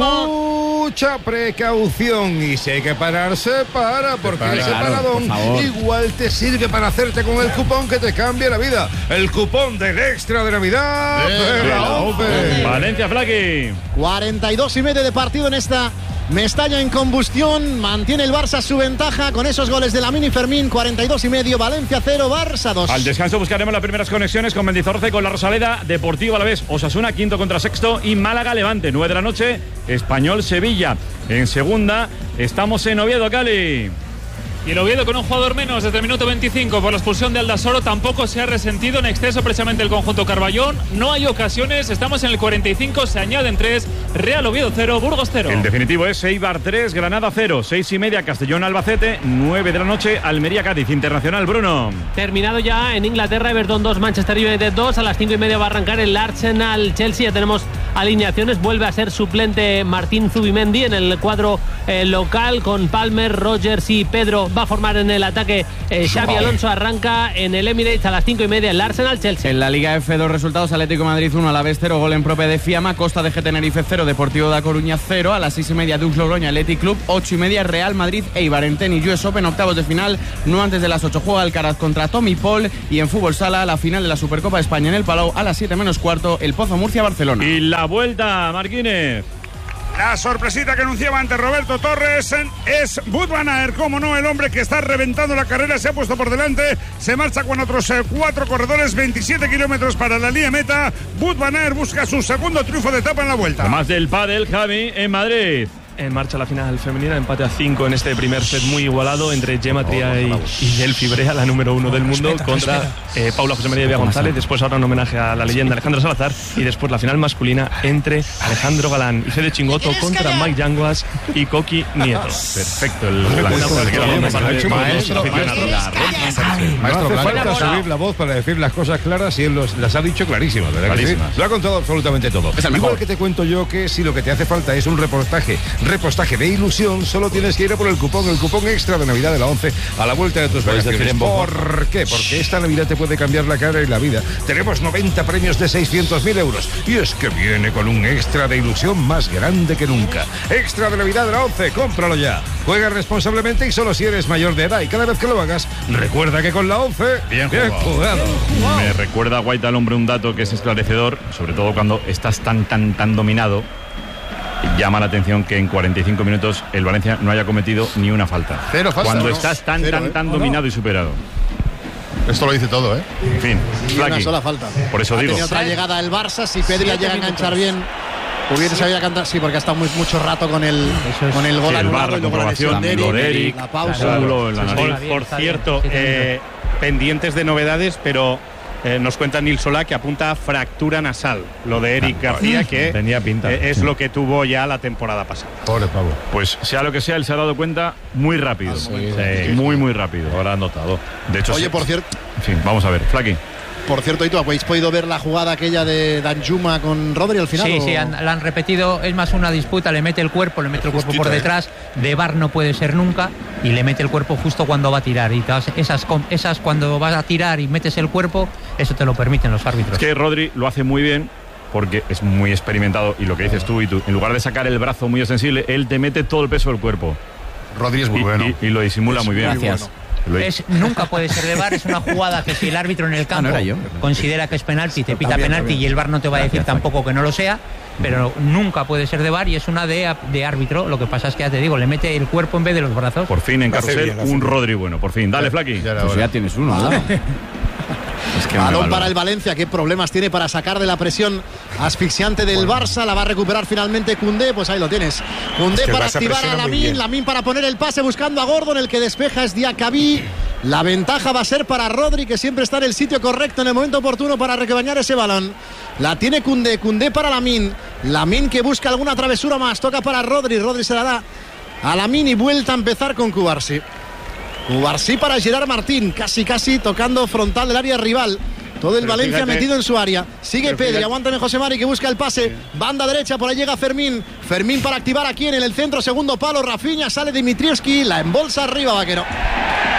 mucha precaución. Y si hay que pararse, para, porque para, ese claro, paradón igual te sirve para hacerte con el cupón que te cambia la vida. El cupón del extra de Navidad de, de la OPE. Valencia, Flaqui. cuarenta y dos y medio de partido en esta Mestalla en combustión. Mantiene el Barça su ventaja con esos goles de Lamine y Fermín. cuarenta y dos y medio, Valencia cero, Barça dos. Al descanso buscaremos las primeras conexiones con Mendizorroza y con la Rosaleda. Deportivo a la vez, Osasuna, quinto contra sexto, y Málaga Levante, nueve de la noche, Español Sevilla. En segunda estamos en Oviedo, Cali. Y el Oviedo con un jugador menos desde el minuto veinticinco por la expulsión de Aldasoro. Tampoco se ha resentido en exceso precisamente el conjunto Carballón. No hay ocasiones, estamos en el cuarenta y cinco, se añaden tres. Real Oviedo cero, Burgos cero. El definitivo es Eibar tres, Granada cero, seis y media Castellón Albacete, nueve de la noche Almería Cádiz. Internacional, Bruno. Terminado ya en Inglaterra, Everton dos, Manchester United dos. A las cinco y media va a arrancar el Arsenal Chelsea. Ya tenemos alineaciones. Vuelve a ser suplente Martín Zubimendi en el cuadro eh, local, con Palmer, Rogers y Pedro. Va a formar en el ataque eh, Xavi Alonso. Arranca en el Emirates a las cinco y media el Arsenal Chelsea. En la Liga F, dos resultados: Atlético de Madrid uno, Alavés cero, gol en propia de Fiamma. Costa de G Tenerife cero, Deportivo da Coruña cero. A las seis y media Dux Logroña Athletic Club, ocho y media Real Madrid Eibar. En tenis U S Open, octavos de final, no antes de las ocho juega Alcaraz contra Tommy Paul. Y en fútbol sala, la final de la Supercopa de España en el Palau a las siete menos cuarto, el Pozo Murcia Barcelona. Y la vuelta, Marquínez. La sorpresita que anunciaba ante Roberto Torres es Wout van Aert, como no, el hombre que está reventando la carrera, se ha puesto por delante, se marcha con otros eh, cuatro corredores, veintisiete kilómetros para la línea meta. Wout van Aert busca su segundo triunfo de etapa en la vuelta. Más del pádel, Javi, en Madrid. En marcha la final femenina, empate a cinco en este primer set muy igualado entre Gemma Tria y, y Delphi Brea, la número uno del mundo, respeta, contra eh, Paula José María Villa González. Después ahora un homenaje a la leyenda Alejandro Salazar, y después la final masculina entre Alejandro Galán y Fede Chingoto contra Mike Yanguas y Coqui Nieto. Perfecto, el maestro. No hace falta subir la voz para decir las cosas claras, y él los, las ha dicho clarísimas, ¿verdad? Que sí? Lo ha contado absolutamente todo. Igual que te cuento yo que si lo que te hace falta es un reportaje repostaje de ilusión, solo tienes que ir a por el cupón, el cupón extra de Navidad de la ONCE a la vuelta de tus vacaciones. ¿Por qué? Porque esta Navidad te puede cambiar la cara y la vida. Tenemos noventa premios de seiscientos mil euros, y es que viene con un extra de ilusión más grande que nunca. Extra de Navidad de la ONCE, cómpralo ya. Juega responsablemente y solo si eres mayor de edad, y cada vez que lo hagas, recuerda que con la ONCE, bien jugado. Bien jugado. Me recuerda, Guaita, al hombre, un dato que es esclarecedor, sobre todo cuando estás tan, tan, tan dominado. Llama la atención que en cuarenta y cinco minutos el Valencia no haya cometido ni una falta. Cero falta. Cuando no, estás tan, cero, tan, ¿eh? tan no, dominado no. y superado. Esto lo dice todo, ¿eh? En fin, y Flaqui. una sola falta. Por eso ha digo. Tiene otra llegada el Barça. Si Pedri llega a enganchar bien, hubiera sabido cantar. Sí, porque ha estado muy, mucho rato con el, es, con el gol sí, el anulado. Bar, la comprobación de Eric, de Eric, la pausa. Claro, la por, por cierto, eh, pendientes de novedades, pero eh, nos cuenta Nil Solá que apunta a fractura nasal. Lo de Eric ah, García, que tenía pinta. Eh, es lo que tuvo ya la temporada pasada. Pobre Pablo. Pues sea lo que sea, él se ha dado cuenta muy rápido. Ah, sí, sí, muy, muy rápido. Ahora ha notado. De hecho, Oye, sí. por cierto. En fin, vamos a ver, Flaqui. Por cierto, ¿y tú habéis podido ver la jugada aquella de Danjuma con Rodri al final? Sí, o... sí, han, la han repetido. Es más una disputa, le mete el cuerpo, le mete el cuerpo por detrás. De V A R no puede ser nunca, y le mete el cuerpo justo cuando va a tirar. Y todas esas, esas cuando vas a tirar y metes el cuerpo, eso te lo permiten los árbitros. Es que Rodri lo hace muy bien, porque es muy experimentado, y lo que dices tú y tú, en lugar de sacar el brazo muy sensible, él te mete todo el peso del cuerpo. Rodri es muy y, bueno. Y, y lo disimula es muy bien. Gracias. Bueno. Es, nunca puede ser de V A R, es una jugada que si el árbitro en el campo ah, no considera que es penalti, te pita también, penalti también. Y el V A R no te va a decir Gracias, tampoco que no lo sea, pero nunca puede ser de V A R y es una de, de árbitro. Lo que pasa es que ya te digo, le mete el cuerpo en vez de los brazos. Por fin en Carrusel un Rodri bueno, por fin. Dale, Flaqui. Ya, pues ya tienes uno, ¿no? Es que balón para el Valencia, qué problemas tiene para sacar de la presión asfixiante del bueno. Barça. La va a recuperar finalmente Koundé, pues ahí lo tienes. Koundé es que para activar a Lamine, Lamine para poner el pase buscando a Gordon, el que despeja es Diacabí. La ventaja va a ser para Rodri, que siempre está en el sitio correcto en el momento oportuno para rebañar ese balón. La tiene Koundé, Koundé para Lamine. Lamine que busca alguna travesura más, toca para Rodri, Rodri se la da a Lamine y vuelta a empezar con Cubarsí. Cubarsí para Gerard Martín, casi casi tocando frontal del área rival. Todo el Pero Valencia fíjate, metido en su área. Sigue Pedri, aguántame José Mari que busca el pase. Banda derecha, por ahí llega Fermín. Fermín para activar aquí en el centro, segundo palo. Rafinha, sale Dimitrievski, la embolsa arriba, Vaquero.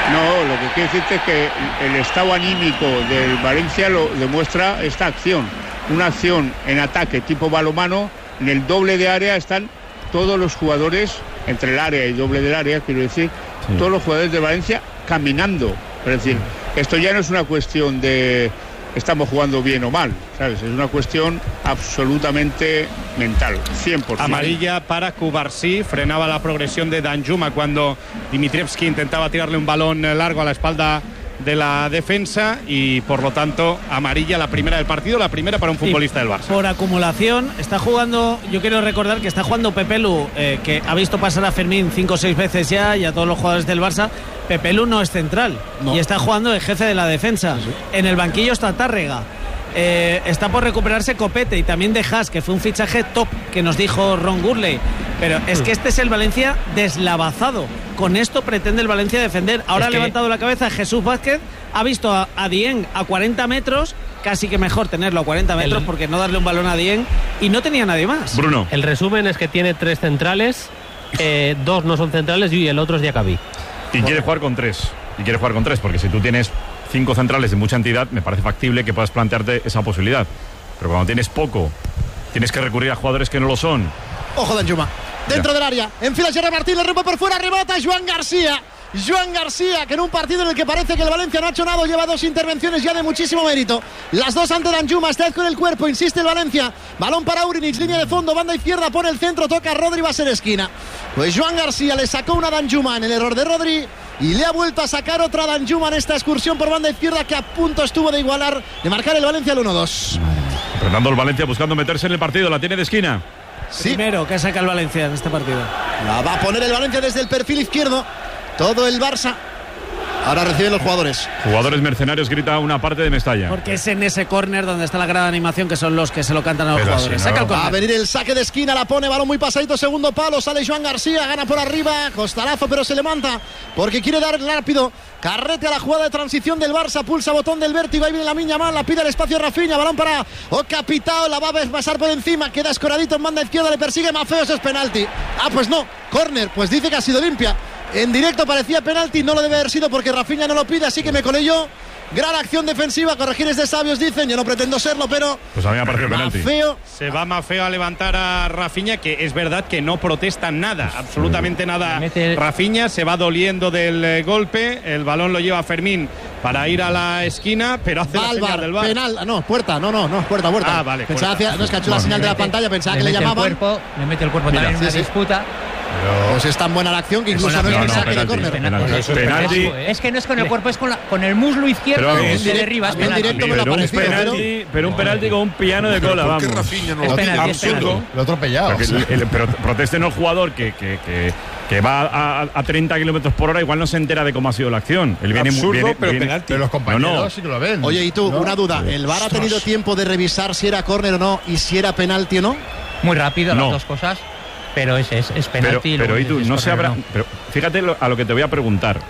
No, lo que quiero decirte es que el estado anímico del Valencia lo demuestra esta acción. Una acción en ataque tipo balonmano, en el doble de área están todos los jugadores, entre el área y doble del área, quiero decir, sí. todos los jugadores de Valencia caminando. Es decir, esto ya no es una cuestión de estamos jugando bien o mal, ¿sabes? Es una cuestión absolutamente mental, cien por ciento. Amarilla para Cubarsí, frenaba la progresión de Danjuma cuando Dimitrievski intentaba tirarle un balón largo a la espalda de la defensa y por lo tanto amarilla la primera del partido, la primera para un futbolista del Barça. Por acumulación está jugando, yo quiero recordar que está jugando Pepe Lu, eh, que ha visto pasar a Fermín cinco o seis veces ya y a todos los jugadores del Barça. Pepe Lu no es central no. y está jugando el jefe de la defensa. Sí, sí. En el banquillo está Tárrega. Eh, está por recuperarse Copete y también de Haas, que fue un fichaje top que nos dijo Ron Gurley. Pero es que este es el Valencia deslavazado. Con esto pretende el Valencia defender. Ahora ha levantado la cabeza Jesús Vázquez, ha visto a, a Dieng a cuarenta metros, casi que mejor tenerlo a cuarenta metros el... porque no darle un balón a Dieng, y no tenía nadie más. Bruno. El resumen es que tiene tres centrales, eh, dos no son centrales y el otro es Diacabí. Y quiere jugar con tres. Y quiere jugar con tres, porque si tú tienes cinco centrales de mucha entidad, me parece factible que puedas plantearte esa posibilidad. Pero cuando tienes poco, tienes que recurrir a jugadores que no lo son. Ojo Danjuma, dentro ya. del área, enfila Gerard Martín, le rompe por fuera, rebota Joan García. Joan García, que en un partido en el que parece que el Valencia no ha hecho nada, lleva dos intervenciones ya de muchísimo mérito. Las dos ante Danjuma, está con el cuerpo, insiste el Valencia. Balón para Urinich, línea de fondo, banda izquierda, pone el centro, toca a Rodri, va a ser esquina. Pues Joan García le sacó una Danjuma en el error de Rodri y le ha vuelto a sacar otra Danjuma en esta excursión por banda izquierda que a punto estuvo de igualar, de marcar el Valencia al uno dos. Fernando, el Valencia buscando meterse en el partido, la tiene de esquina. Sí. Primero que saca el Valencia en este partido. La va a poner el Valencia desde el perfil izquierdo. Todo el Barça. Ahora reciben los jugadores. Jugadores mercenarios, grita una parte de Mestalla. Porque es en ese córner donde está la gran animación, que son los que se lo cantan a los Pero jugadores. Si no. Saca el Va a venir el saque de esquina, la pone, balón muy pasadito, segundo palo, sale Joan García, gana por arriba, costalazo, pero se levanta porque quiere dar rápido carrete a la jugada de transición del Barça, pulsa botón del vértigo, ahí viene la miña mal, la pide el espacio Rafinha, balón para Ocapitao, la va a pasar por encima, queda escoradito en banda izquierda, le persigue Mafeos, es penalti. Ah, pues no, córner, pues dice que ha sido limpia. En directo parecía penalti, no lo debe haber sido porque Rafinha no lo pide, así que me colé yo. Gran acción defensiva, corregir es de sabios, dicen. Yo no pretendo serlo, pero pues a mí me ha parecido penalti. Mafeo. Se va Mafeo a levantar a Rafinha, que es verdad que no protesta nada, absolutamente nada. El... Rafinha se va doliendo del eh, golpe, el balón lo lleva Fermín para ir a la esquina, pero hace Val, la señal del bar. Penal, no, puerta, no, no, no, puerta, puerta. Ah, vale. Pensaba puerta. Hacia, no es que ha hecho la señal de la pantalla, pensaba le que le llamaban. El cuerpo, le mete el cuerpo Mira, también en una sí, disputa. Pero... Pues es tan buena la acción que incluso no, no es el saque de córner. Penalti. Penalti. Es que no es con el cuerpo, es con, la, con el muslo izquierdo de derriba. En directo me lo ha parecido. Penalti, pero un penalti con un piano de cola, vamos. ¿Por qué Rafinha no es lo penalti, es penalti. Lo ha atropellado. Pero protesten el jugador que, que, que, que va a, a treinta kilómetros por hora, igual no se entera de cómo ha sido la acción. Él viene Absurdo, viene, pero viene, penalti. Pero los compañeros no, no. sí que lo ven. Oye, y tú, no. una duda. ¿El V A R ha tenido tiempo de revisar si era córner o no y si era penalti o no? Muy rápido no. las dos cosas. Pero es, es, es penalti. Pero, pero y tú, no se habrá. No. Pero fíjate lo, a lo que te voy a preguntar.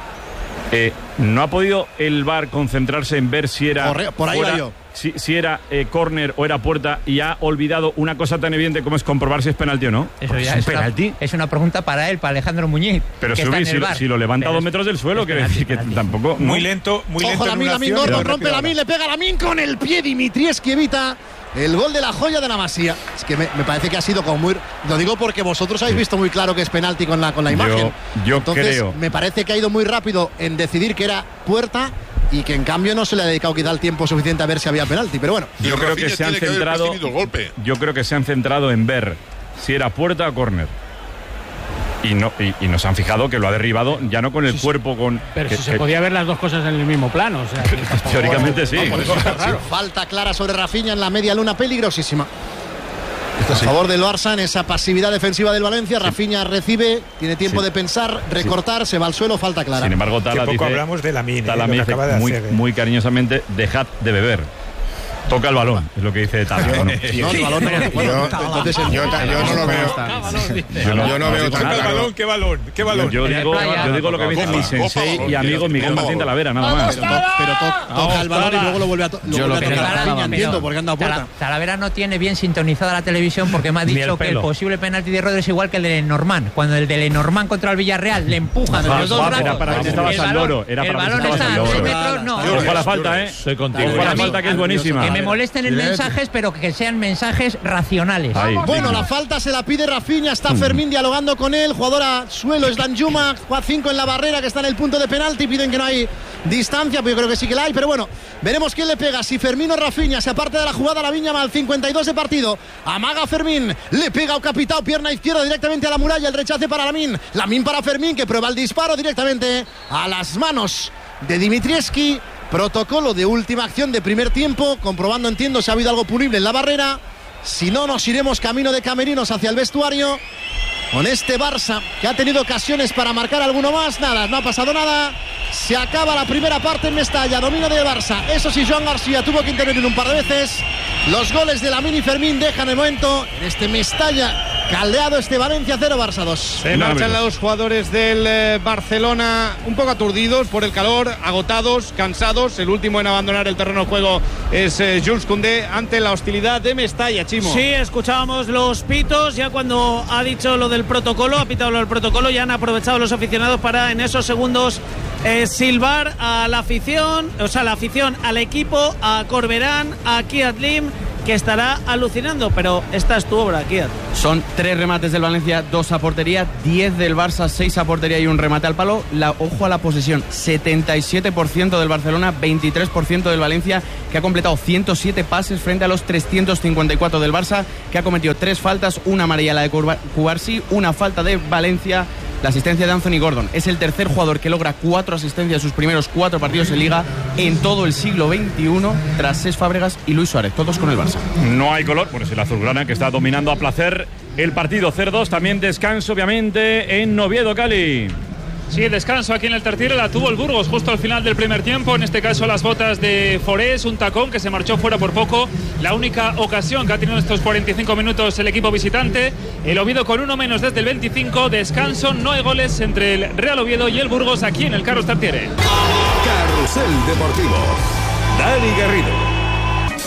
Eh, ¿No ha podido el V A R concentrarse en ver si era. Por, por ahí fuera, va yo. Si, si era eh, córner o era puerta y ha olvidado una cosa tan evidente como es comprobar si es penalti o no? Eso ya es, penalti. Una, es una pregunta para él, para Alejandro Muñiz. Pero si, si, si lo levanta a dos metros del suelo, quiere decir que penalti. tampoco. Muy no. lento, muy lento. Ojo, Lamin, Lamin Gordon rompe Lamin, le pega Lamin con el pie. Dimitrievski evita el gol de la joya de la Masía. Es que me, me parece que ha sido como muy. Lo digo porque vosotros habéis visto muy claro que es penalti con la, con la imagen. Yo, yo Entonces, creo. me parece que ha ido muy rápido en decidir que era puerta y que en cambio no se le ha dedicado quizá el tiempo suficiente a ver si había penalti, pero bueno. Yo creo que se han centrado. Yo creo que se han centrado en ver si era puerta o córner. Y no y, y nos han fijado que lo ha derribado ya no con el sí, cuerpo con pero que, si se que, podía ver las dos cosas en el mismo plano, o sea, que teóricamente sí. No, eso claro. Falta clara sobre Rafinha en la media luna, peligrosísima. A sí. favor del Barça en esa pasividad defensiva del Valencia. Sí. Rafinha recibe, tiene tiempo sí. de pensar, recortar, sí. se va al suelo, falta clara. Sin embargo, Tala poco dice, hablamos de Lamin, Tala eh, dice muy, de hacer, muy cariñosamente, dejad de beber. Toca el balón, es lo que dice Tato. No, el balón no. Bueno, entonces yo, yo no lo veo. Yo no, yo no veo tan ¿Qué claro. balón? ¿Qué balón? ¿Qué balón? Yo digo, yo digo lo que me dice mi sensei y amigo Miguel Martín Talavera, nada más. Pero, to, pero to, toca el balón y luego lo vuelve a, to, lo Yo vuelve lo a tocar. pero, Rafinha, entiendo, pero, porque han dado puerta. Talavera no tiene bien sintonizada la televisión porque me ha Ni dicho el que el pelo. posible penalti de Rodri es igual que el de Lenormand. Cuando el de Lenormand contra el Villarreal le empujan de los dos Era brazos. para que estaba el San balón- Loro. Era el para que balón estaba está San a seis Loro. metros, no. Ojo a la falta, ¿eh? Estoy contigo. Ojo a la falta, que es buenísima. Que me molesten en mensajes, pero que sean mensajes racionales. Ahí. Bueno, la falta se la pide Rafinha, está Fermín dialogando con él, jugador a suelo es Danjuma, juega cinco en la barrera que está en el punto de penalti, piden que no hay distancia, pero yo creo que sí que la hay, pero bueno, veremos quién le pega, si Fermín o Rafinha, se aparte de la jugada la Viña Mal, cincuenta y dos de partido, amaga Fermín, le pega a Capitao, pierna izquierda directamente a la muralla, el rechace para Lamin, Lamin para Fermín que prueba el disparo directamente a las manos de Dimitrievski. Protocolo de última acción de primer tiempo, comprobando, entiendo, si ha habido algo punible en la barrera. Si no, nos iremos camino de camerinos hacia el vestuario con este Barça que ha tenido ocasiones para marcar alguno más. Nada, no ha pasado nada. Se acaba la primera parte en Mestalla, dominio de Barça. Eso sí, Joan García tuvo que intervenir un par de veces. Los goles de Lamine y Fermín dejan el momento en este Mestalla caldeado, este Valencia cero, Barça dos. Se marchan los dos jugadores del eh, Barcelona un poco aturdidos por el calor, agotados, cansados. El último en abandonar el terreno de juego es eh, Jules Koundé ante la hostilidad de Mestalla, Chimo. Sí, escuchábamos los pitos, ya cuando ha dicho lo del protocolo, ha pitado lo del protocolo, ya han aprovechado los aficionados para en esos segundos eh, silbar a la afición, o sea, la afición al equipo, a Corberán, a Kiat Lim, que estará alucinando, pero esta es tu obra, Kiat. Son tres remates del Valencia, dos a portería, diez del Barça, seis a portería y un remate al palo. La, ojo a la posesión, setenta y siete por ciento del Barcelona, veintitrés por ciento del Valencia, que ha completado ciento siete pases frente a los trescientos cincuenta y cuatro del Barça, que ha cometido tres faltas, una amarilla la de Cubarsí, una falta de Valencia. La asistencia de Anthony Gordon. Es el tercer jugador que logra cuatro asistencias en sus primeros cuatro partidos en Liga en todo el siglo veintiuno, tras Cesc Fábregas y Luis Suárez, todos con el Barça. No hay color, bueno, es el azulgrana que está dominando a placer el partido. cero dos, también descanso, obviamente, en Oviedo, Cali. Sí, el descanso aquí en el Tartiere la tuvo el Burgos justo al final del primer tiempo. En este caso las botas de Forés, un tacón que se marchó fuera por poco. La única ocasión que ha tenido en estos cuarenta y cinco minutos el equipo visitante. El Oviedo con uno menos desde el veinticinco. Descanso, no hay goles entre el Real Oviedo y el Burgos aquí en el Carlos Tartiere. Carrusel Deportivo. Dani Garrido.